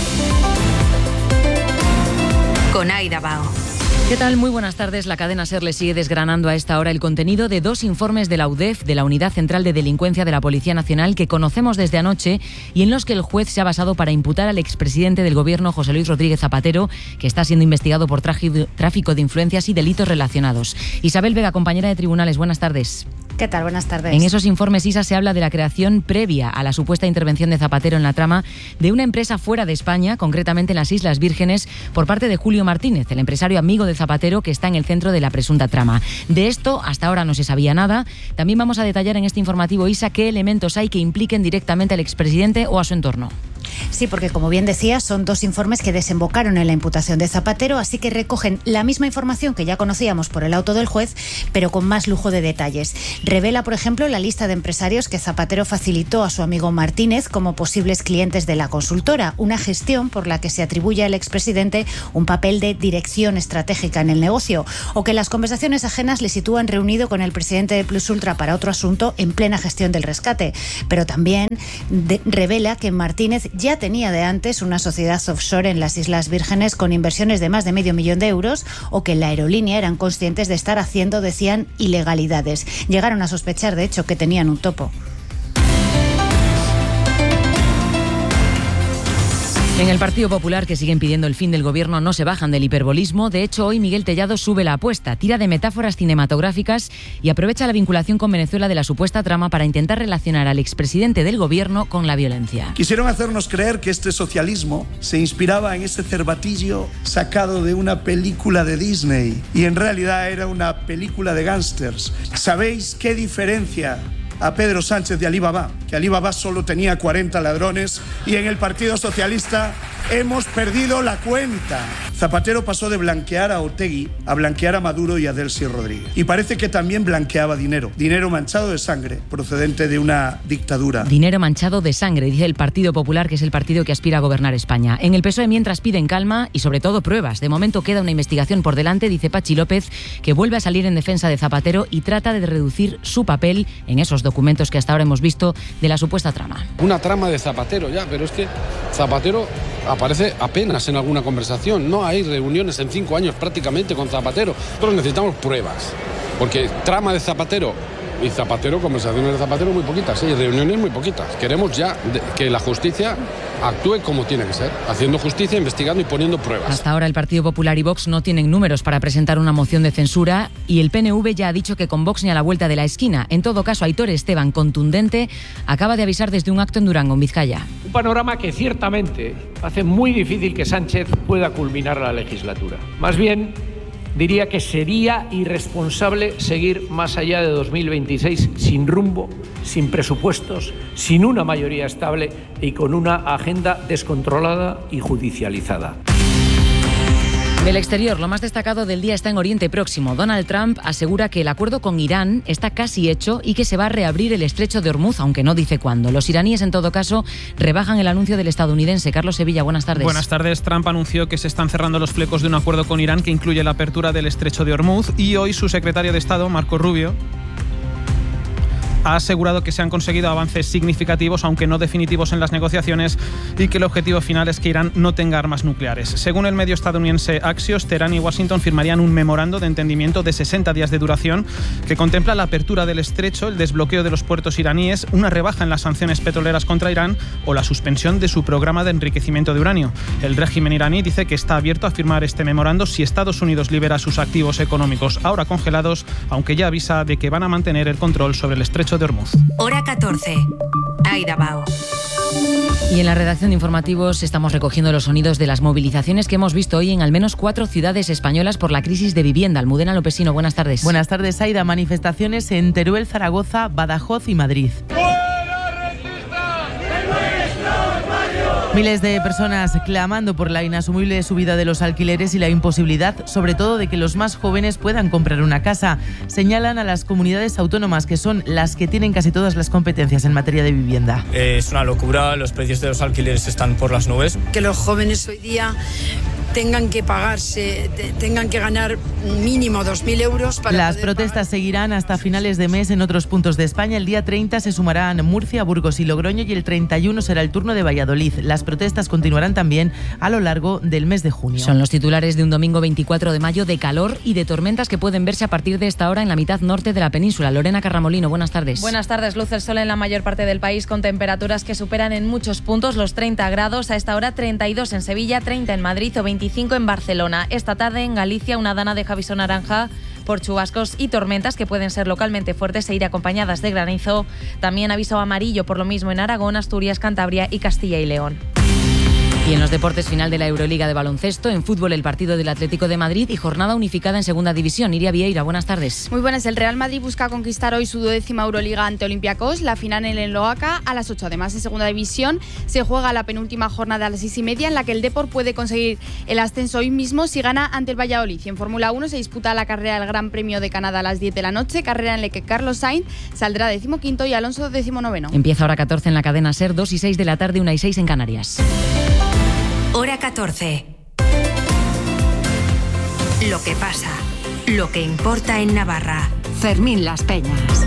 Con Aida Bao. ¿Qué tal? Muy buenas tardes. La cadena SER le sigue desgranando a esta hora el contenido de 2 informes de la UDEF, de la Unidad Central de Delincuencia de la Policía Nacional, que conocemos desde anoche y en los que el juez se ha basado para imputar al expresidente del Gobierno, José Luis Rodríguez Zapatero, que está siendo investigado por tráfico de influencias y delitos relacionados. Isabel Vega, compañera de tribunales, buenas tardes. ¿Qué tal? Buenas tardes. En esos informes, Isa, se habla de la creación previa a la supuesta intervención de Zapatero en la trama de una empresa fuera de España, concretamente en las Islas Vírgenes, por parte de Julio Martínez, el empresario amigo de Zapatero que está en el centro de la presunta trama. De esto hasta ahora no se sabía nada. También vamos a detallar en este informativo, Isa, qué elementos hay que impliquen directamente al expresidente o a su entorno. Sí, porque como bien decía, son 2 informes que desembocaron en la imputación de Zapatero, así que recogen la misma información que ya conocíamos por el auto del juez, pero con más lujo de detalles. Revela, por ejemplo, la lista de empresarios que Zapatero facilitó a su amigo Martínez como posibles clientes de la consultora, una gestión por la que se atribuye al expresidente un papel de dirección estratégica en el negocio, o que las conversaciones ajenas le sitúan reunido con el presidente de Plus Ultra para otro asunto en plena gestión del rescate. Pero también revela que Martínez ya tenía de antes una sociedad offshore en las Islas Vírgenes con inversiones de más de $500,000 o que en la aerolínea eran conscientes de estar haciendo, decían, ilegalidades. Llegaron a sospechar, de hecho, que tenían un topo. En el Partido Popular, que siguen pidiendo el fin del gobierno, no se bajan del hiperbolismo. De hecho, hoy Miguel Tellado sube la apuesta, tira de metáforas cinematográficas y aprovecha la vinculación con Venezuela de la supuesta trama para intentar relacionar al expresidente del gobierno con la violencia. Quisieron hacernos creer que este socialismo se inspiraba en ese cervatillo sacado de una película de Disney y en realidad era una película de gángsters. ¿Sabéis qué diferencia a Pedro Sánchez de Alí Baba? Que Alí Baba solo tenía 40 ladrones y en el Partido Socialista hemos perdido la cuenta. Zapatero pasó de blanquear a Otegi a blanquear a Maduro y a Delcy Rodríguez. Y parece que también blanqueaba dinero manchado de sangre procedente de una dictadura. Dinero manchado de sangre, dice el Partido Popular, que es el partido que aspira a gobernar España. En el PSOE, mientras, piden calma y sobre todo pruebas. De momento queda una investigación por delante, dice Pachi López, que vuelve a salir en defensa de Zapatero y trata de reducir su papel en esos documentos que hasta ahora hemos visto de la supuesta trama. Una trama de Zapatero ya, pero es que Zapatero aparece apenas en alguna conversación. No hay reuniones en 5 años prácticamente con Zapatero. Nosotros necesitamos pruebas, porque trama de Zapatero y Zapatero, conversaciones de Zapatero muy poquitas, y reuniones muy poquitas. Queremos ya que la justicia actúe como tiene que ser, haciendo justicia, investigando y poniendo pruebas. Hasta ahora el Partido Popular y Vox no tienen números para presentar una moción de censura y el PNV ya ha dicho que con Vox ni a la vuelta de la esquina. En todo caso, Aitor Esteban, contundente, acaba de avisar desde un acto en Durango, en Vizcaya. Un panorama que ciertamente hace muy difícil que Sánchez pueda culminar la legislatura. Más bien, diría que sería irresponsable seguir más allá de 2026 sin rumbo, sin presupuestos, sin una mayoría estable y con una agenda descontrolada y judicializada. Del exterior, lo más destacado del día está en Oriente Próximo. Donald Trump asegura que el acuerdo con Irán está casi hecho y que se va a reabrir el estrecho de Hormuz, aunque no dice cuándo. Los iraníes, en todo caso, rebajan el anuncio del estadounidense. Carlos Sevilla, buenas tardes. Buenas tardes. Trump anunció que se están cerrando los flecos de un acuerdo con Irán que incluye la apertura del estrecho de Hormuz y hoy su secretario de Estado, Marco Rubio, ha asegurado que se han conseguido avances significativos, aunque no definitivos, en las negociaciones y que el objetivo final es que Irán no tenga armas nucleares. Según el medio estadounidense Axios, Teherán y Washington firmarían un memorando de entendimiento de 60 días de duración que contempla la apertura del estrecho, el desbloqueo de los puertos iraníes, una rebaja en las sanciones petroleras contra Irán o la suspensión de su programa de enriquecimiento de uranio. El régimen iraní dice que está abierto a firmar este memorando si Estados Unidos libera sus activos económicos ahora congelados, aunque ya avisa de que van a mantener el control sobre el estrecho de Hormuz. Hora 14. Aida Bao. Y en la redacción de informativos estamos recogiendo los sonidos de las movilizaciones que hemos visto hoy en al menos 4 ciudades españolas por la crisis de vivienda. Almudena Lopesino, buenas tardes. Buenas tardes, Aida. Manifestaciones en Teruel, Zaragoza, Badajoz y Madrid. Miles de personas clamando por la inasumible subida de los alquileres y la imposibilidad, sobre todo, de que los más jóvenes puedan comprar una casa. Señalan a las comunidades autónomas, que son las que tienen casi todas las competencias en materia de vivienda. Es una locura, los precios de los alquileres están por las nubes. Que los jóvenes hoy día tengan que pagarse, tengan que ganar mínimo 2.000 euros para Las protestas seguirán hasta finales de mes en otros puntos de España. El día 30 se sumarán Murcia, Burgos y Logroño y el 31 será el turno de Valladolid. Las protestas continuarán también a lo largo del mes de junio. Son los titulares de un domingo 24 de mayo de calor y de tormentas que pueden verse a partir de esta hora en la mitad norte de la península. Lorena Carramolino, buenas tardes. Buenas tardes. Luce el sol en la mayor parte del país con temperaturas que superan en muchos puntos los 30 grados. A esta hora 32 en Sevilla, 30 en Madrid o 25 en Barcelona. Esta tarde en Galicia una dana de aviso naranja por chubascos y tormentas que pueden ser localmente fuertes e ir acompañadas de granizo. También aviso amarillo por lo mismo en Aragón, Asturias, Cantabria y Castilla y León. Y en los deportes, final de la Euroliga de baloncesto, en fútbol el partido del Atlético de Madrid y jornada unificada en segunda división. Iria Vieira, buenas tardes. Muy buenas. El Real Madrid busca conquistar hoy su 12ª Euroliga ante Olympiacos, la final en el Loaca a las 8. Además, en segunda división se juega la penúltima jornada a las 6:30 en la que el Depor puede conseguir el ascenso hoy mismo si gana ante el Valladolid. Y en Fórmula 1 se disputa la carrera del Gran Premio de Canadá a las 10 de la noche, carrera en la que Carlos Sainz saldrá 15º y Alonso 19º. Empieza hora 14 en la cadena SER, 2 y 6 de la tarde, 1 y 6 en Canarias. Hora 14. Lo que pasa, lo que importa en Navarra. Fermín Las Peñas.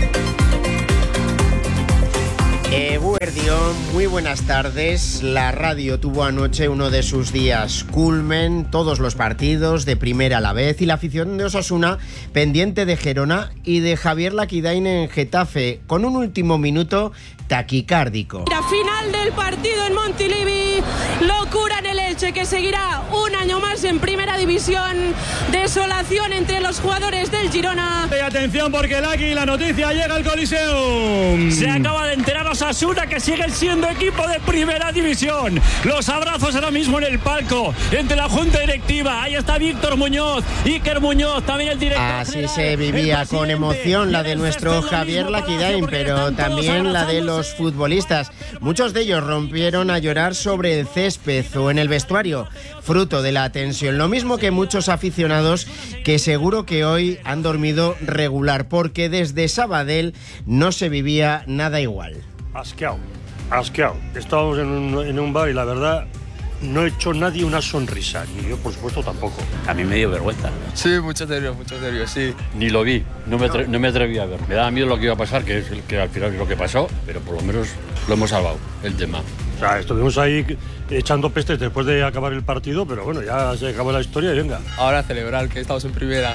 Eguerdión, muy buenas tardes. La radio tuvo anoche uno de sus días culmen, todos los partidos de primera a la vez y la afición de Osasuna pendiente de Gerona y de Javier Laquidain en Getafe, con un último minuto taquicárdico. La final del partido en Montilivi, locura en el Elche que seguirá un año más en primera división, desolación entre los jugadores del Girona. Y atención porque la noticia llega al Coliseum. Se acaba de enterar Osasuna que siguen siendo equipo de primera división. Los abrazos ahora mismo en el palco entre la junta directiva. Ahí está Víctor Muñoz, Iker Muñoz, también el director. Así se vivía con emoción la de nuestro Javier Laquidain, pero también la de los futbolistas. Muchos de ellos rompieron a llorar sobre el césped o en el vestuario, fruto de la tensión. Lo mismo que muchos aficionados que seguro que hoy han dormido regular, porque desde Sabadell no se vivía nada igual. Asqueado. Estábamos en un bar y la verdad no he hecho nadie una sonrisa, ni yo por supuesto tampoco. A mí me dio vergüenza. Sí, muchos nervios, sí. Ni lo vi, no me atreví a ver. Me daba miedo lo que iba a pasar, que al final es lo que pasó, pero por lo menos lo hemos salvado, el tema. O sea, estuvimos ahí echando pestes después de acabar el partido, pero bueno, ya se acabó la historia y venga. Ahora a celebrar que estamos en primera.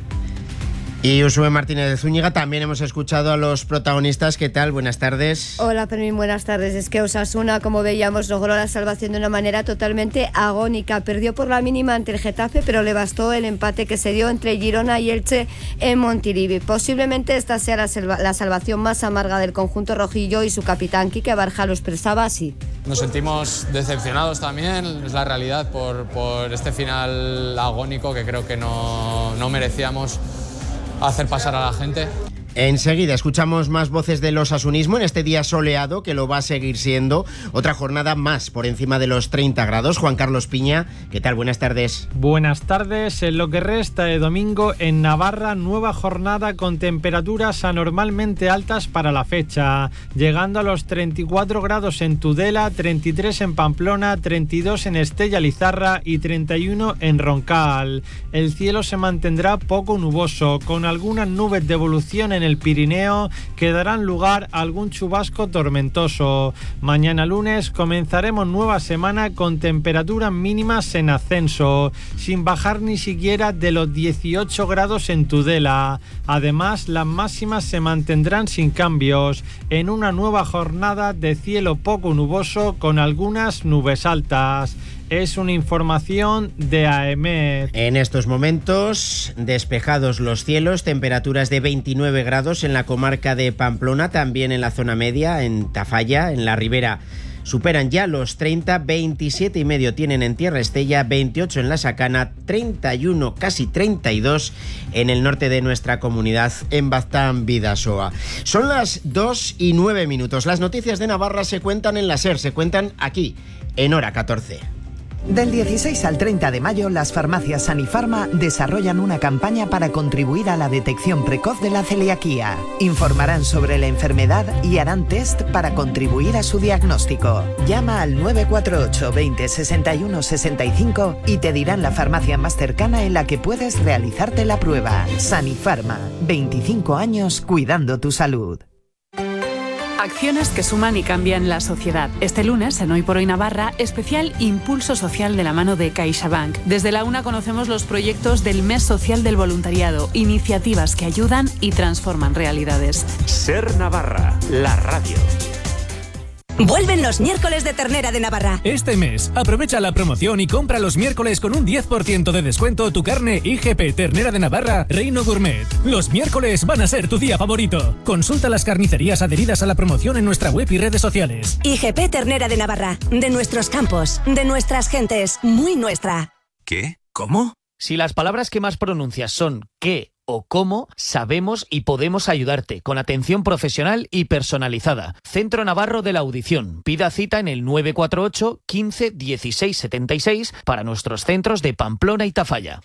Y Usue Martínez de Zúñiga, también hemos escuchado a los protagonistas. ¿Qué tal? Buenas tardes. Hola, Fermín, buenas tardes. Es que Osasuna, como veíamos, logró la salvación de una manera totalmente agónica. Perdió por la mínima ante el Getafe, pero le bastó el empate que se dio entre Girona y Elche en Montilivi. Posiblemente esta sea la salvación más amarga del conjunto rojillo, y su capitán, Quique Barja, lo expresaba así. Nos sentimos decepcionados también, es la realidad, por este final agónico que creo que no merecíamos hacer pasar a la gente. Enseguida escuchamos más voces del osasunismo en este día soleado, que lo va a seguir siendo. Otra jornada más por encima de los 30 grados. Juan Carlos Piña, ¿qué tal? Buenas tardes. Buenas tardes. En lo que resta de domingo en Navarra, nueva jornada con temperaturas anormalmente altas para la fecha, llegando a los 34 grados en Tudela, 33 en Pamplona, 32 en Estella Lizarra y 31 en Roncal. El cielo se mantendrá poco nuboso, con algunas nubes de evolución en el Pirineo que darán lugar a algún chubasco tormentoso. Mañana lunes comenzaremos nueva semana con temperaturas mínimas en ascenso, sin bajar ni siquiera de los 18 grados en Tudela. Además, las máximas se mantendrán sin cambios, en una nueva jornada de cielo poco nuboso con algunas nubes altas. Es una información de AEMET. En estos momentos, despejados los cielos, temperaturas de 29 grados en la comarca de Pamplona, también en la zona media, en Tafalla, en la Ribera. Superan ya los 30, 27 y medio tienen en Tierra Estella, 28 en La Sacana, 31, casi 32 en el norte de nuestra comunidad, en Baztán, Bidasoa. Son las 2:09. Las noticias de Navarra se cuentan en la SER, se cuentan aquí, en Hora 14. Del 16 al 30 de mayo, las farmacias Sanifarma desarrollan una campaña para contribuir a la detección precoz de la celiaquía. Informarán sobre la enfermedad y harán test para contribuir a su diagnóstico. Llama al 948 20 61 65 y te dirán la farmacia más cercana en la que puedes realizarte la prueba. Sanifarma, 25 años cuidando tu salud. Acciones que suman y cambian la sociedad. Este lunes, en Hoy por Hoy Navarra, especial Impulso Social de la mano de CaixaBank. Desde la UNA conocemos los proyectos del Mes Social del Voluntariado, iniciativas que ayudan y transforman realidades. SER Navarra, la radio. Vuelven los miércoles de ternera de Navarra. Este mes, aprovecha la promoción y compra los miércoles con un 10% de descuento tu carne IGP Ternera de Navarra Reino Gourmet. Los miércoles van a ser tu día favorito. Consulta las carnicerías adheridas a la promoción en nuestra web y redes sociales. IGP Ternera de Navarra. De nuestros campos, de nuestras gentes, muy nuestra. ¿Qué? ¿Cómo? Si las palabras que más pronuncias son qué o cómo, sabemos y podemos ayudarte con atención profesional y personalizada. Centro Navarro de la Audición. Pida cita en el 948 15 16 76 para nuestros centros de Pamplona y Tafalla.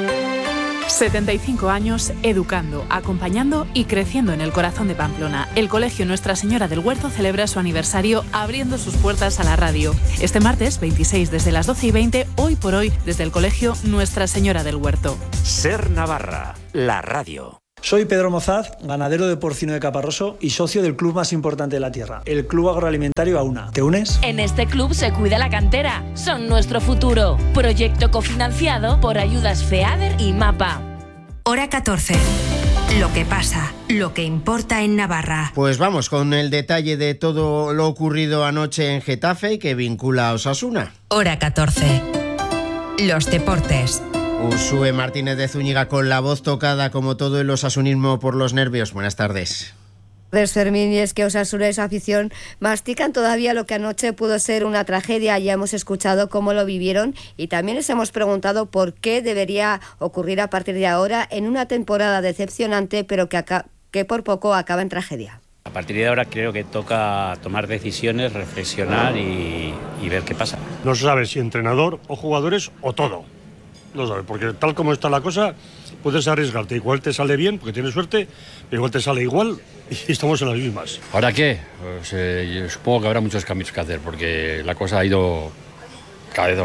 75 años educando, acompañando y creciendo en el corazón de Pamplona. El Colegio Nuestra Señora del Huerto celebra su aniversario abriendo sus puertas a la radio. Este martes 26 desde las 12:20, hoy por hoy desde el Colegio Nuestra Señora del Huerto. Ser Navarra, la radio. Soy Pedro Mozaz, ganadero de porcino de Caparroso y socio del club más importante de la tierra, el Club Agroalimentario AUNA. ¿Te unes? En este club se cuida la cantera. Son nuestro futuro. Proyecto cofinanciado por ayudas FEADER y MAPA. Hora 14. Lo que pasa, lo que importa en Navarra. Pues vamos con el detalle de todo lo ocurrido anoche en Getafe que vincula a Osasuna. Hora 14. Los deportes. Uxue Martínez de Zúñiga con la voz tocada como todo el osasunismo por los nervios. Buenas tardes. Fermín, y es que Osasuna y su afición mastican todavía lo que anoche pudo ser una tragedia. Ya hemos escuchado cómo lo vivieron y también les hemos preguntado por qué debería ocurrir a partir de ahora en una temporada decepcionante, pero que por poco acaba en tragedia. A partir de ahora creo que toca tomar decisiones, reflexionar y ver qué pasa. No se sabe si entrenador o jugadores o todo. No sabe, porque tal como está la cosa, puedes arriesgarte. Igual te sale bien, porque tienes suerte, pero igual te sale igual y estamos en las mismas. ¿Ahora qué? Pues, yo supongo que habrá muchos cambios que hacer, porque la cosa ha ido cada vez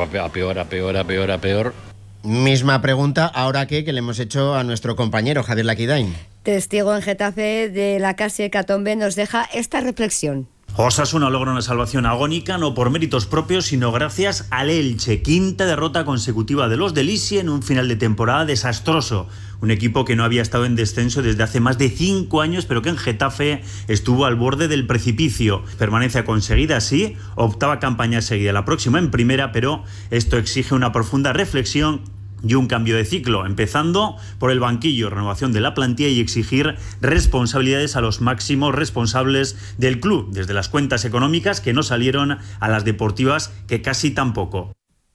a peor. Misma pregunta, ¿ahora qué? Que le hemos hecho a nuestro compañero Javier Laquidain. Testigo en Getafe de la casi hecatombe, nos deja esta reflexión. Osasuna logra una salvación agónica, no por méritos propios, sino gracias al Elche. Quinta derrota consecutiva de los de Lisi en un final de temporada desastroso. Un equipo que no había estado en descenso desde hace más de 5 años, pero que en Getafe estuvo al borde del precipicio. Permanencia conseguida, sí, octava campaña seguida, la próxima en primera, pero esto exige una profunda reflexión y un cambio de ciclo, empezando por el banquillo, renovación de la plantilla y exigir responsabilidades a los máximos responsables del club, desde las cuentas económicas que no salieron a las deportivas que casi tampoco.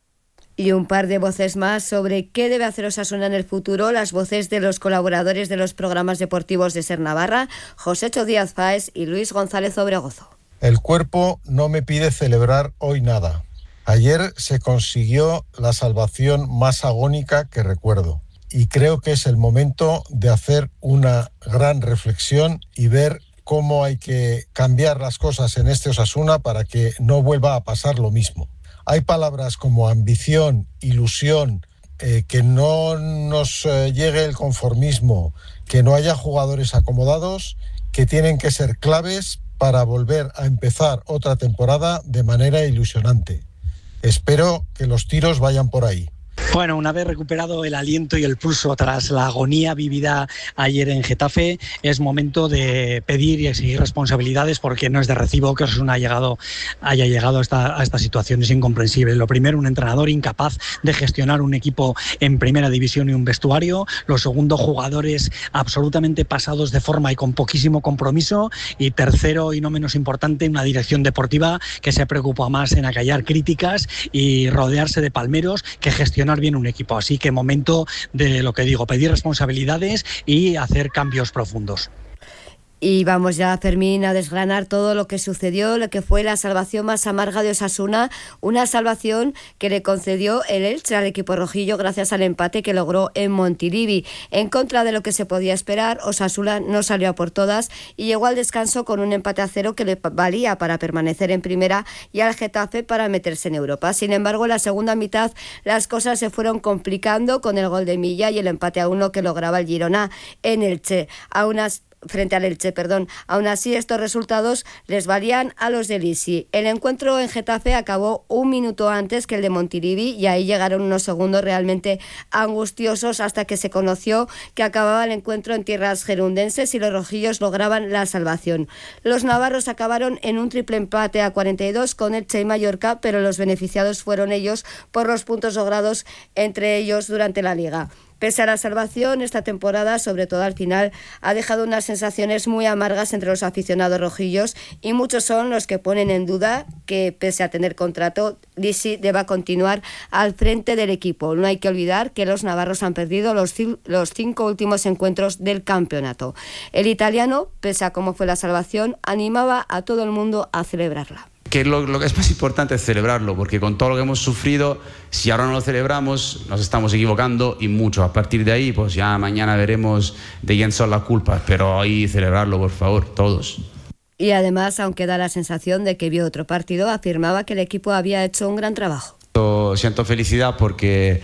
Y un par de voces más sobre qué debe hacer Osasuna en el futuro, las voces de los colaboradores de los programas deportivos de Ser Navarra, Josécho Díaz Fáez y Luis González Obregozo. El cuerpo no me pide celebrar hoy nada. Ayer se consiguió la salvación más agónica que recuerdo y creo que es el momento de hacer una gran reflexión y ver cómo hay que cambiar las cosas en este Osasuna para que no vuelva a pasar lo mismo. Hay palabras como ambición, ilusión, que no nos llegue el conformismo, que no haya jugadores acomodados, que tienen que ser claves para volver a empezar otra temporada de manera ilusionante. Espero que los tiros vayan por ahí. Bueno, una vez recuperado el aliento y el pulso tras la agonía vivida ayer en Getafe, es momento de pedir y exigir responsabilidades, porque no es de recibo que Osasuna haya llegado a esta situación. Es incomprensible. Lo primero, un entrenador incapaz de gestionar un equipo en primera división y un vestuario. Lo segundo, jugadores absolutamente pasados de forma y con poquísimo compromiso. Y tercero, y no menos importante, una dirección deportiva que se preocupa más en acallar críticas y rodearse de palmeros que gestionar bien un equipo. Así que momento de lo que digo, pedir responsabilidades y hacer cambios profundos. Y vamos ya, Fermín, a desgranar todo lo que sucedió, lo que fue la salvación más amarga de Osasuna, una salvación que le concedió el Elche al equipo rojillo gracias al empate que logró en Montilivi. En contra de lo que se podía esperar, Osasuna no salió a por todas y llegó al descanso con un empate a 0 que le valía para permanecer en primera y al Getafe para meterse en Europa. Sin embargo, en la segunda mitad las cosas se fueron complicando con el gol de Milla y el empate a 1 que lograba el Girona en Elche. frente al Elche, perdón. Aún así, estos resultados les valían a los del Isi. El encuentro en Getafe acabó un minuto antes que el de Montilivi y ahí llegaron unos segundos realmente angustiosos hasta que se conoció que acababa el encuentro en tierras gerundenses y los rojillos lograban la salvación. Los navarros acabaron en un triple empate a 42 con Elche y Mallorca, pero los beneficiados fueron ellos por los puntos logrados entre ellos durante la Liga. Pese a la salvación, esta temporada, sobre todo al final, ha dejado unas sensaciones muy amargas entre los aficionados rojillos y muchos son los que ponen en duda que, pese a tener contrato, Lisi deba continuar al frente del equipo. No hay que olvidar que los navarros han perdido los 5 últimos encuentros del campeonato. El italiano, pese a cómo fue la salvación, animaba a todo el mundo a celebrarla. Que lo que es más importante es celebrarlo, porque con todo lo que hemos sufrido, si ahora no lo celebramos, nos estamos equivocando y mucho. A partir de ahí, pues ya mañana veremos de quién son las culpas, pero ahí celebrarlo, por favor, todos. Y además, aunque da la sensación de que vio otro partido, afirmaba que el equipo había hecho un gran trabajo. Siento felicidad porque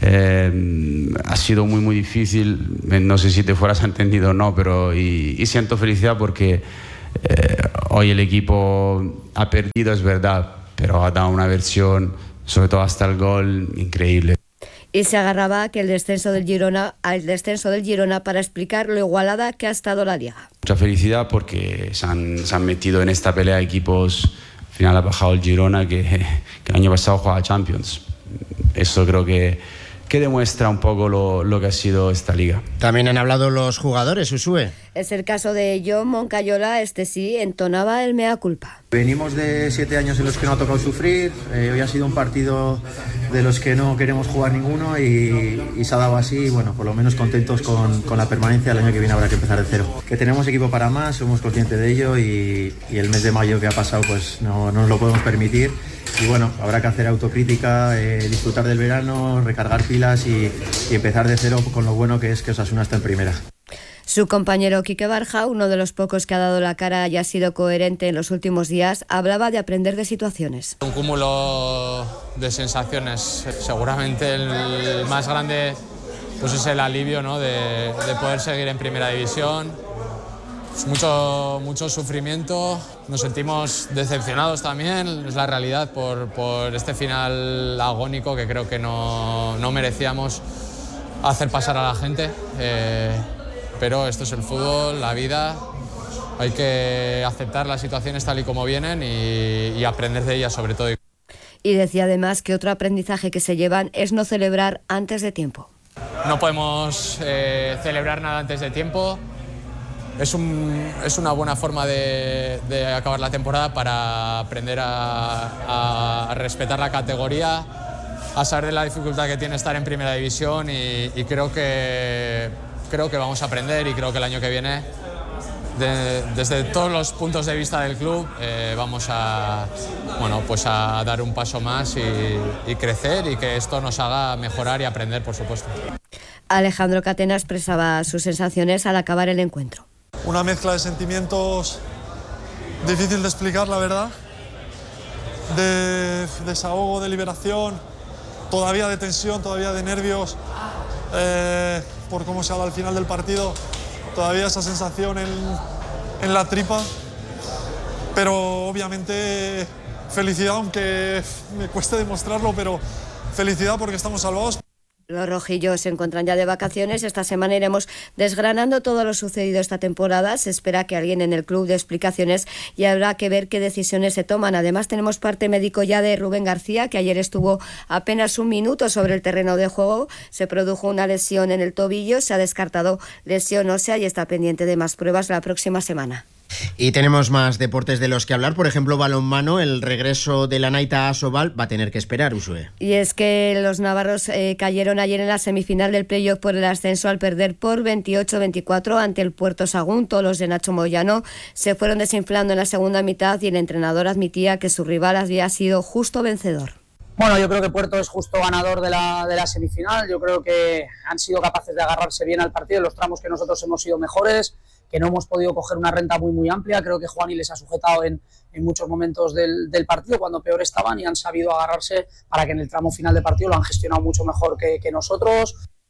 ha sido muy, muy difícil. No sé si te fueras entendido o no, pero y siento felicidad porque hoy el equipo ha perdido, es verdad, pero ha dado una versión, sobre todo hasta el gol, increíble. Y se agarraba al descenso del Girona para explicar lo igualada que ha estado la Liga. Mucha felicidad porque se han metido en esta pelea de equipos. Al final ha bajado el Girona que el año pasado jugaba Champions. Eso creo que demuestra un poco lo que ha sido esta liga. También han hablado los jugadores, Usue. Es el caso de John Moncayola, sí entonaba el mea culpa. Venimos de 7 años en los que no ha tocado sufrir, hoy ha sido un partido de los que no queremos jugar ninguno y se ha dado así, bueno, por lo menos contentos con la permanencia. El año que viene habrá que empezar de cero. Que tenemos equipo para más, somos conscientes de ello y el mes de mayo que ha pasado pues no nos lo podemos permitir. Y bueno, habrá que hacer autocrítica, disfrutar del verano, recargar pilas y empezar de cero con lo bueno que es que Osasuna está en primera. Su compañero Quique Barja, uno de los pocos que ha dado la cara y ha sido coherente en los últimos días, hablaba de aprender de situaciones. Un cúmulo de sensaciones, seguramente el más grande pues es el alivio, ¿no? de poder seguir en primera división. Es mucho sufrimiento, nos sentimos decepcionados también, es la realidad por este final agónico que creo que no merecíamos hacer pasar a la gente, pero esto es el fútbol, la vida, hay que aceptar las situaciones tal y como vienen y aprender de ellas sobre todo. Y decía además que otro aprendizaje que se llevan es no celebrar antes de tiempo. No podemos celebrar nada antes de tiempo. Es una buena forma de acabar la temporada para aprender a respetar la categoría, a saber de la dificultad que tiene estar en primera división y creo que vamos a aprender y creo que el año que viene, desde todos los puntos de vista del club, vamos a dar un paso más y crecer y que esto nos haga mejorar y aprender, por supuesto. Alejandro Catena expresaba sus sensaciones al acabar el encuentro. Una mezcla de sentimientos difícil de explicar, la verdad, de desahogo, de liberación, todavía de tensión, todavía de nervios, por cómo se ha dado al final del partido, todavía esa sensación en la tripa, pero obviamente felicidad, aunque me cueste demostrarlo, pero felicidad porque estamos salvados. Los rojillos se encuentran ya de vacaciones. Esta semana iremos desgranando todo lo sucedido esta temporada. Se espera que alguien en el club dé explicaciones y habrá que ver qué decisiones se toman. Además, tenemos parte médico ya de Rubén García, que ayer estuvo apenas un minuto sobre el terreno de juego. Se produjo una lesión en el tobillo, se ha descartado lesión ósea y está pendiente de más pruebas la próxima semana. Y tenemos más deportes de los que hablar, por ejemplo balonmano, el regreso de la Naita Asobal va a tener que esperar, Usue. Y es que los navarros cayeron ayer en la semifinal del playoff por el ascenso al perder por 28-24 ante el Puerto Sagunto. Los de Nacho Moyano se fueron desinflando en la segunda mitad y el entrenador admitía que su rival había sido justo vencedor. Bueno, yo creo que Puerto es justo ganador de la semifinal. Yo creo que han sido capaces de agarrarse bien al partido en los tramos que nosotros hemos sido mejores, que no hemos podido coger una renta muy amplia. Creo que Juani les ha sujetado en muchos momentos del partido cuando peor estaban y han sabido agarrarse para que en el tramo final del partido lo han gestionado mucho mejor que nosotros.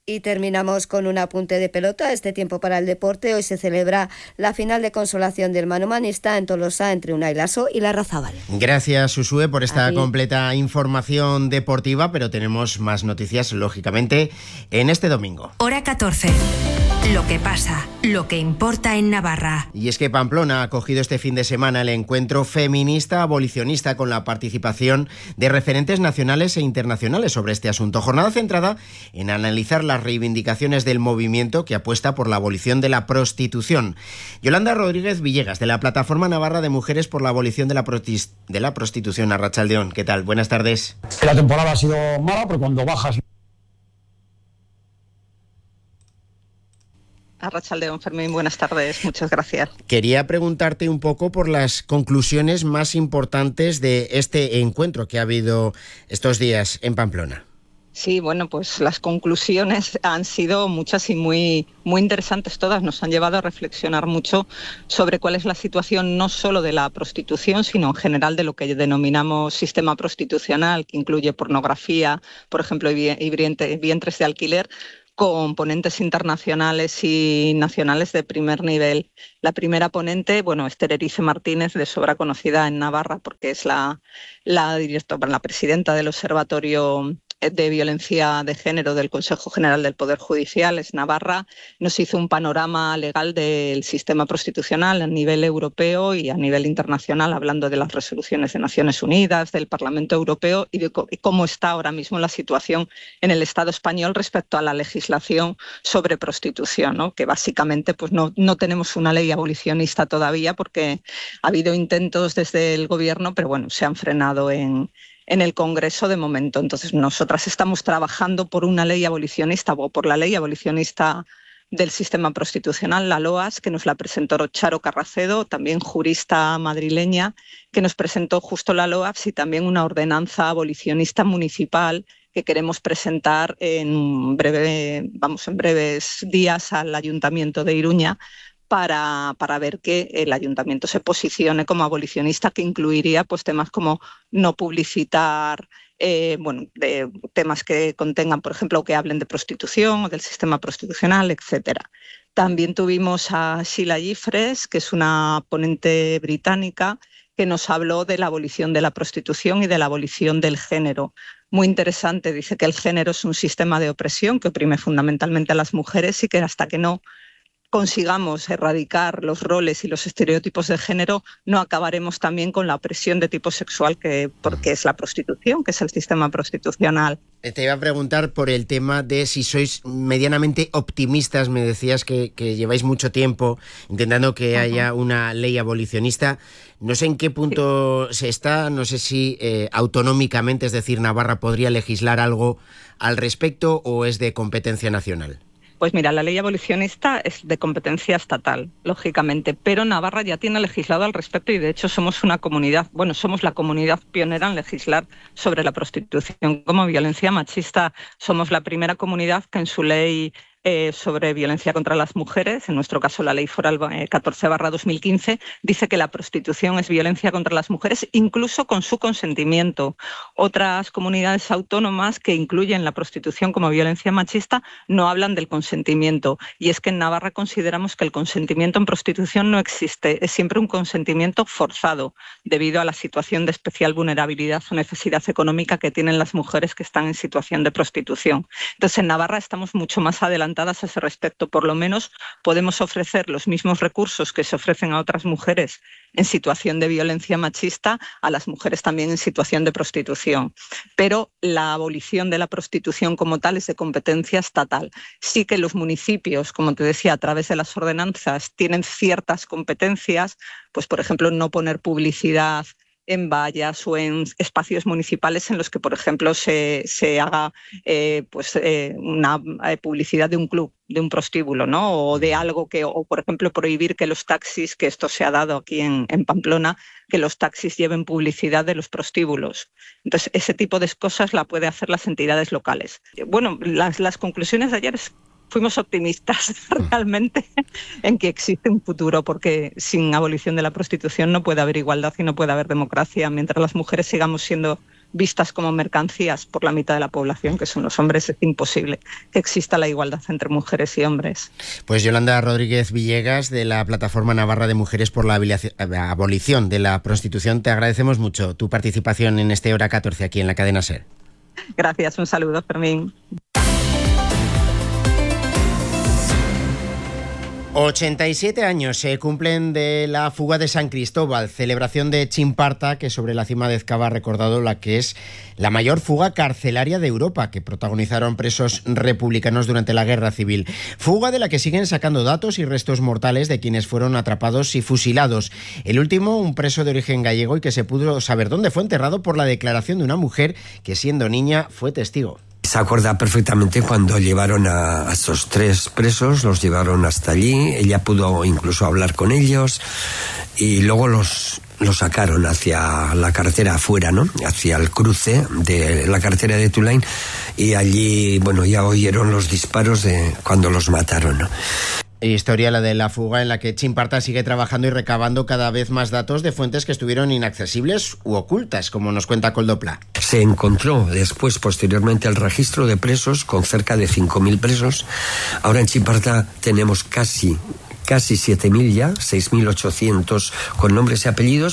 Y terminamos con un apunte de pelota. Este tiempo para el deporte. Hoy se celebra la final de consolación del manomanista en Tolosa entre Unai Lasso y Larrazábal. Gracias, Susue, por esta completa información deportiva, pero tenemos más noticias, lógicamente, en este domingo. Hora 14. Lo que pasa, lo que importa en Navarra. Y es que Pamplona ha acogido este fin de semana el encuentro feminista abolicionista con la participación de referentes nacionales e internacionales sobre este asunto. Jornada centrada en analizar las reivindicaciones del movimiento que apuesta por la abolición de la prostitución. Yolanda Rodríguez Villegas, de la Plataforma Navarra de Mujeres por la Abolición de la Prostitución. Arratsaldeón, ¿qué tal? Buenas tardes. La temporada ha sido mala, pero cuando bajas... Arratsaldeón, Fermín, buenas tardes, muchas gracias. Quería preguntarte un poco por las conclusiones más importantes de este encuentro que ha habido estos días en Pamplona. Sí, bueno, pues las conclusiones han sido muchas y muy interesantes todas. Nos han llevado a reflexionar mucho sobre cuál es la situación no solo de la prostitución, sino en general de lo que denominamos sistema prostitucional, que incluye pornografía, por ejemplo, y vientres de alquiler, componentes internacionales y nacionales de primer nivel. La primera ponente, es Tererice Martínez, de sobra conocida en Navarra, porque es la presidenta del Observatorio de Violencia de Género del Consejo General del Poder Judicial, es Navarra. Nos hizo un panorama legal del sistema prostitucional a nivel europeo y a nivel internacional, hablando de las resoluciones de Naciones Unidas, del Parlamento Europeo y de cómo está ahora mismo la situación en el Estado español respecto a la legislación sobre prostitución, ¿no? Que básicamente no tenemos una ley abolicionista todavía porque ha habido intentos desde el Gobierno, pero se han frenado en el Congreso de momento. Entonces, nosotras estamos trabajando por una ley abolicionista o por la ley abolicionista del sistema prostitucional, la LOAS, que nos la presentó Charo Carracedo, también jurista madrileña, que nos presentó justo la LOAS y también una ordenanza abolicionista municipal que queremos presentar en breves días al Ayuntamiento de Iruña, para ver que el ayuntamiento se posicione como abolicionista, que incluiría temas como no publicitar, de temas que contengan, por ejemplo, que hablen de prostitución o del sistema prostitucional, etcétera. También tuvimos a Sheila Jeffries, que es una ponente británica, que nos habló de la abolición de la prostitución y de la abolición del género. Muy interesante, dice que el género es un sistema de opresión que oprime fundamentalmente a las mujeres y que hasta que no consigamos erradicar los roles y los estereotipos de género, no acabaremos también con la opresión de tipo sexual porque es la prostitución, que es el sistema prostitucional. Te iba a preguntar por el tema de si sois medianamente optimistas. Me decías que lleváis mucho tiempo intentando que haya una ley abolicionista. No sé en qué punto se está, no sé si autonómicamente, es decir, Navarra podría legislar algo al respecto o es de competencia nacional. Pues mira, la ley abolicionista es de competencia estatal, lógicamente, pero Navarra ya tiene legislado al respecto y de hecho somos la comunidad pionera en legislar sobre la prostitución como violencia machista. Somos la primera comunidad que en su ley sobre violencia contra las mujeres, en nuestro caso la Ley Foral 14/2015, dice que la prostitución es violencia contra las mujeres, incluso con su consentimiento. Otras comunidades autónomas que incluyen la prostitución como violencia machista no hablan del consentimiento. Y es que en Navarra consideramos que el consentimiento en prostitución no existe, es siempre un consentimiento forzado, debido a la situación de especial vulnerabilidad o necesidad económica que tienen las mujeres que están en situación de prostitución. Entonces, en Navarra estamos mucho más adelantadas a ese respecto. Por lo menos podemos ofrecer los mismos recursos que se ofrecen a otras mujeres en situación de violencia machista, a las mujeres también en situación de prostitución. Pero la abolición de la prostitución como tal es de competencia estatal. Sí que los municipios, como te decía, a través de las ordenanzas, tienen ciertas competencias, pues por ejemplo, no poner publicidad en vallas o en espacios municipales en los que, por ejemplo, se haga una publicidad de un club, de un prostíbulo, ¿no? O de algo o por ejemplo, prohibir que los taxis, que esto se ha dado aquí en Pamplona, que los taxis lleven publicidad de los prostíbulos. Entonces, ese tipo de cosas la puede hacer las entidades locales. Bueno, las conclusiones de ayer fuimos optimistas realmente en que existe un futuro, porque sin abolición de la prostitución no puede haber igualdad y no puede haber democracia. Mientras las mujeres sigamos siendo vistas como mercancías por la mitad de la población, que son los hombres, es imposible que exista la igualdad entre mujeres y hombres. Pues Yolanda Rodríguez Villegas, de la Plataforma Navarra de Mujeres por la Abolición de la Prostitución, te agradecemos mucho tu participación en este Hora 14 aquí en la cadena SER. Gracias, un saludo, Fermín. 87 años se cumplen de la fuga de San Cristóbal, celebración de Chimparta, que sobre la cima de Ezcaba ha recordado la que es la mayor fuga carcelaria de Europa, que protagonizaron presos republicanos durante la Guerra Civil. Fuga de la que siguen sacando datos y restos mortales de quienes fueron atrapados y fusilados. El último, un preso de origen gallego y que se pudo saber dónde fue enterrado por la declaración de una mujer que, siendo niña, fue testigo. Se acuerda perfectamente cuando llevaron a estos 3 presos, los llevaron hasta allí, ella pudo incluso hablar con ellos y luego los sacaron hacia la carretera afuera, ¿no? Hacia el cruce de la carretera de Tulane, y allí, bueno, ya oyeron los disparos de cuando los mataron, ¿no? Historia la de la fuga, en la que Chimparta sigue trabajando y recabando cada vez más datos de fuentes que estuvieron inaccesibles u ocultas, como nos cuenta Coldopla. Se encontró después, posteriormente, el registro de presos con cerca de 5.000 presos. Ahora en Chimparta tenemos casi 7.000 ya, 6.800 con nombres y apellidos.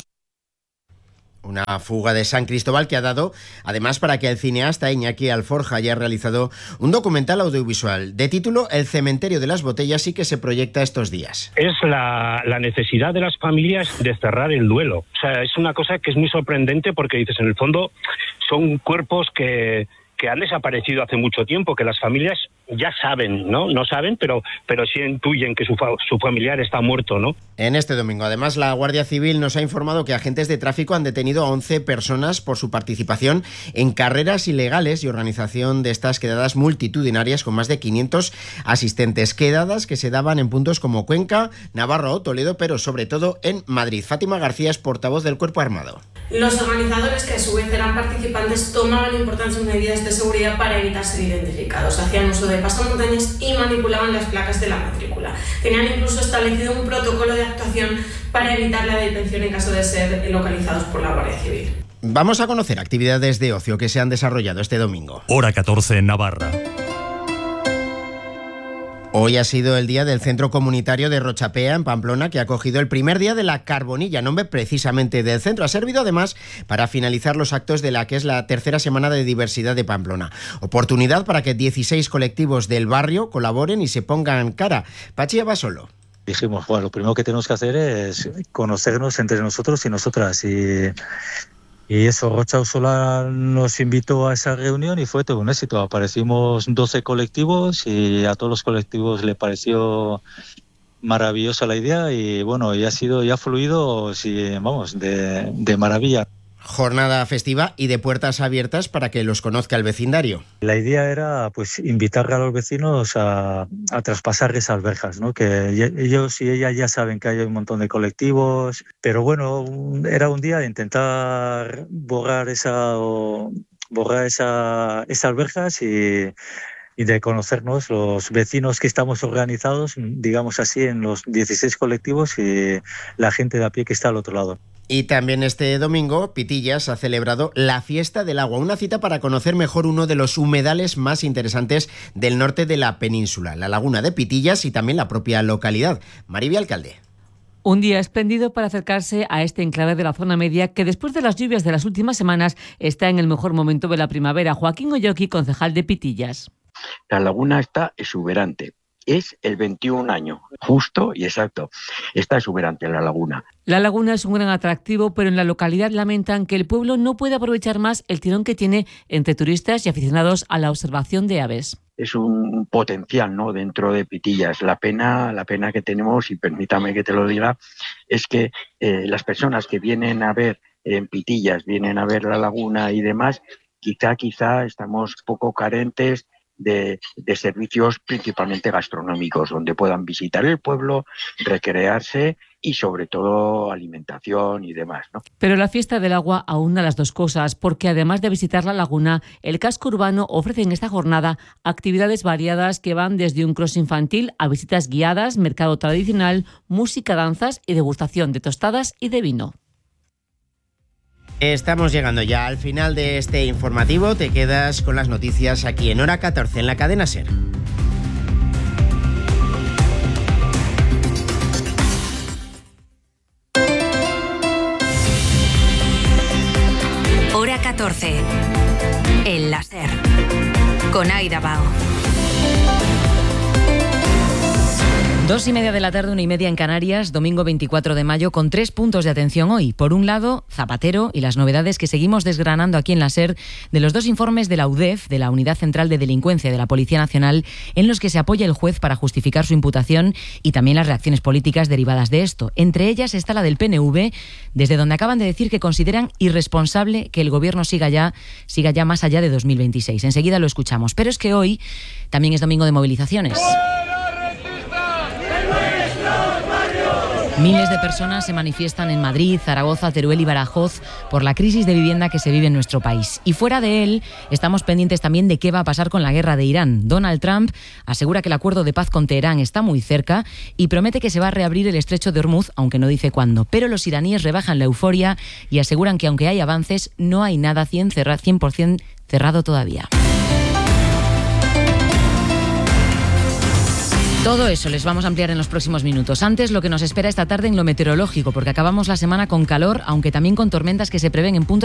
Una fuga de San Cristóbal que ha dado, además, para que el cineasta Iñaki Alforja haya realizado un documental audiovisual de título El cementerio de las botellas, y que se proyecta estos días. Es la necesidad de las familias de cerrar el duelo. O sea, es una cosa que es muy sorprendente, porque dices, en el fondo, son cuerpos que han desaparecido hace mucho tiempo, que las familias ya saben, ¿no? No saben, pero sí intuyen que su familiar está muerto, ¿no? En este domingo, además, la Guardia Civil nos ha informado que agentes de tráfico han detenido a 11 personas por su participación en carreras ilegales y organización de estas quedadas multitudinarias con más de 500 asistentes. Quedadas que se daban en puntos como Cuenca, Navarra o Toledo, pero sobre todo en Madrid. Fátima García es portavoz del Cuerpo Armado. Los organizadores, que a su vez eran participantes, tomaban importantes medidas de seguridad para evitar ser identificados. Hacían uso de pasamontañas y manipulaban las placas de la matrícula. Tenían incluso establecido un protocolo de actuación para evitar la detención en caso de ser localizados por la Guardia Civil. Vamos a conocer actividades de ocio que se han desarrollado este domingo. Hora 14 en Navarra. Hoy ha sido el día del Centro Comunitario de Rochapea, en Pamplona, que ha acogido el primer día de la Carbonilla, nombre precisamente del centro. Ha servido además para finalizar los actos de la que es la tercera semana de diversidad de Pamplona. Oportunidad para que 16 colectivos del barrio colaboren y se pongan cara. Pachi Abasolo. Dijimos, bueno, lo primero que tenemos que hacer es conocernos entre nosotros y nosotras, y eso, Rocha Usola nos invitó a esa reunión y fue todo un éxito. Aparecimos 12 colectivos y a todos los colectivos le pareció maravillosa la idea, y bueno, ya ha fluido, sí, vamos, de maravilla. Jornada festiva y de puertas abiertas para que los conozca el vecindario. La idea era, pues, invitar a los vecinos a traspasar esas verjas, ¿no? Que ellos y ellas ya saben que hay un montón de colectivos, pero bueno, era un día de intentar borrar esas verjas y de conocernos los vecinos que estamos organizados, digamos así, en los 16 colectivos, y la gente de a pie que está al otro lado. Y también este domingo, Pitillas ha celebrado la Fiesta del Agua, una cita para conocer mejor uno de los humedales más interesantes del norte de la península, la laguna de Pitillas, y también la propia localidad. Maribel Alcalde. Un día espléndido para acercarse a este enclave de la zona media, que después de las lluvias de las últimas semanas está en el mejor momento de la primavera. Joaquín Oyoki, concejal de Pitillas. La laguna está exuberante. Es el 21 año, justo y exacto. Está exuberante la laguna. La laguna es un gran atractivo, pero en la localidad lamentan que el pueblo no puede aprovechar más el tirón que tiene entre turistas y aficionados a la observación de aves. Es un potencial, ¿no?, dentro de Pitillas. La pena que tenemos, y permítame que te lo diga, es que las personas que vienen a ver en Pitillas, vienen a ver la laguna y demás, quizá estamos poco carentes de servicios principalmente gastronómicos, donde puedan visitar el pueblo, recrearse y sobre todo alimentación y demás, ¿no? Pero la Fiesta del Agua aúna las dos cosas, porque además de visitar la laguna, el casco urbano ofrece en esta jornada actividades variadas que van desde un cross infantil a visitas guiadas, mercado tradicional, música, danzas y degustación de tostadas y de vino. Estamos llegando ya al final de este informativo. Te quedas con las noticias aquí en Hora 14 en la cadena SER. Hora 14 en la SER con Aida Bao. 2:30 de la tarde, 1:30 en Canarias, domingo 24 de mayo, con 3 puntos de atención hoy. Por un lado, Zapatero y las novedades que seguimos desgranando aquí en la SER de los 2 informes de la UDEF, de la Unidad Central de Delincuencia de la Policía Nacional, en los que se apoya el juez para justificar su imputación y también las reacciones políticas derivadas de esto. Entre ellas está la del PNV, desde donde acaban de decir que consideran irresponsable que el gobierno siga ya más allá de 2026. Enseguida lo escuchamos. Pero es que hoy también es domingo de movilizaciones. Miles de personas se manifiestan en Madrid, Zaragoza, Teruel y Badajoz por la crisis de vivienda que se vive en nuestro país. Y fuera de él, estamos pendientes también de qué va a pasar con la guerra de Irán. Donald Trump asegura que el acuerdo de paz con Teherán está muy cerca y promete que se va a reabrir el estrecho de Hormuz, aunque no dice cuándo. Pero los iraníes rebajan la euforia y aseguran que aunque hay avances, no hay nada 100% cerrado todavía. Todo eso les vamos a ampliar en los próximos minutos. Antes, lo que nos espera esta tarde en lo meteorológico, porque acabamos la semana con calor, aunque también con tormentas que se prevén en puntos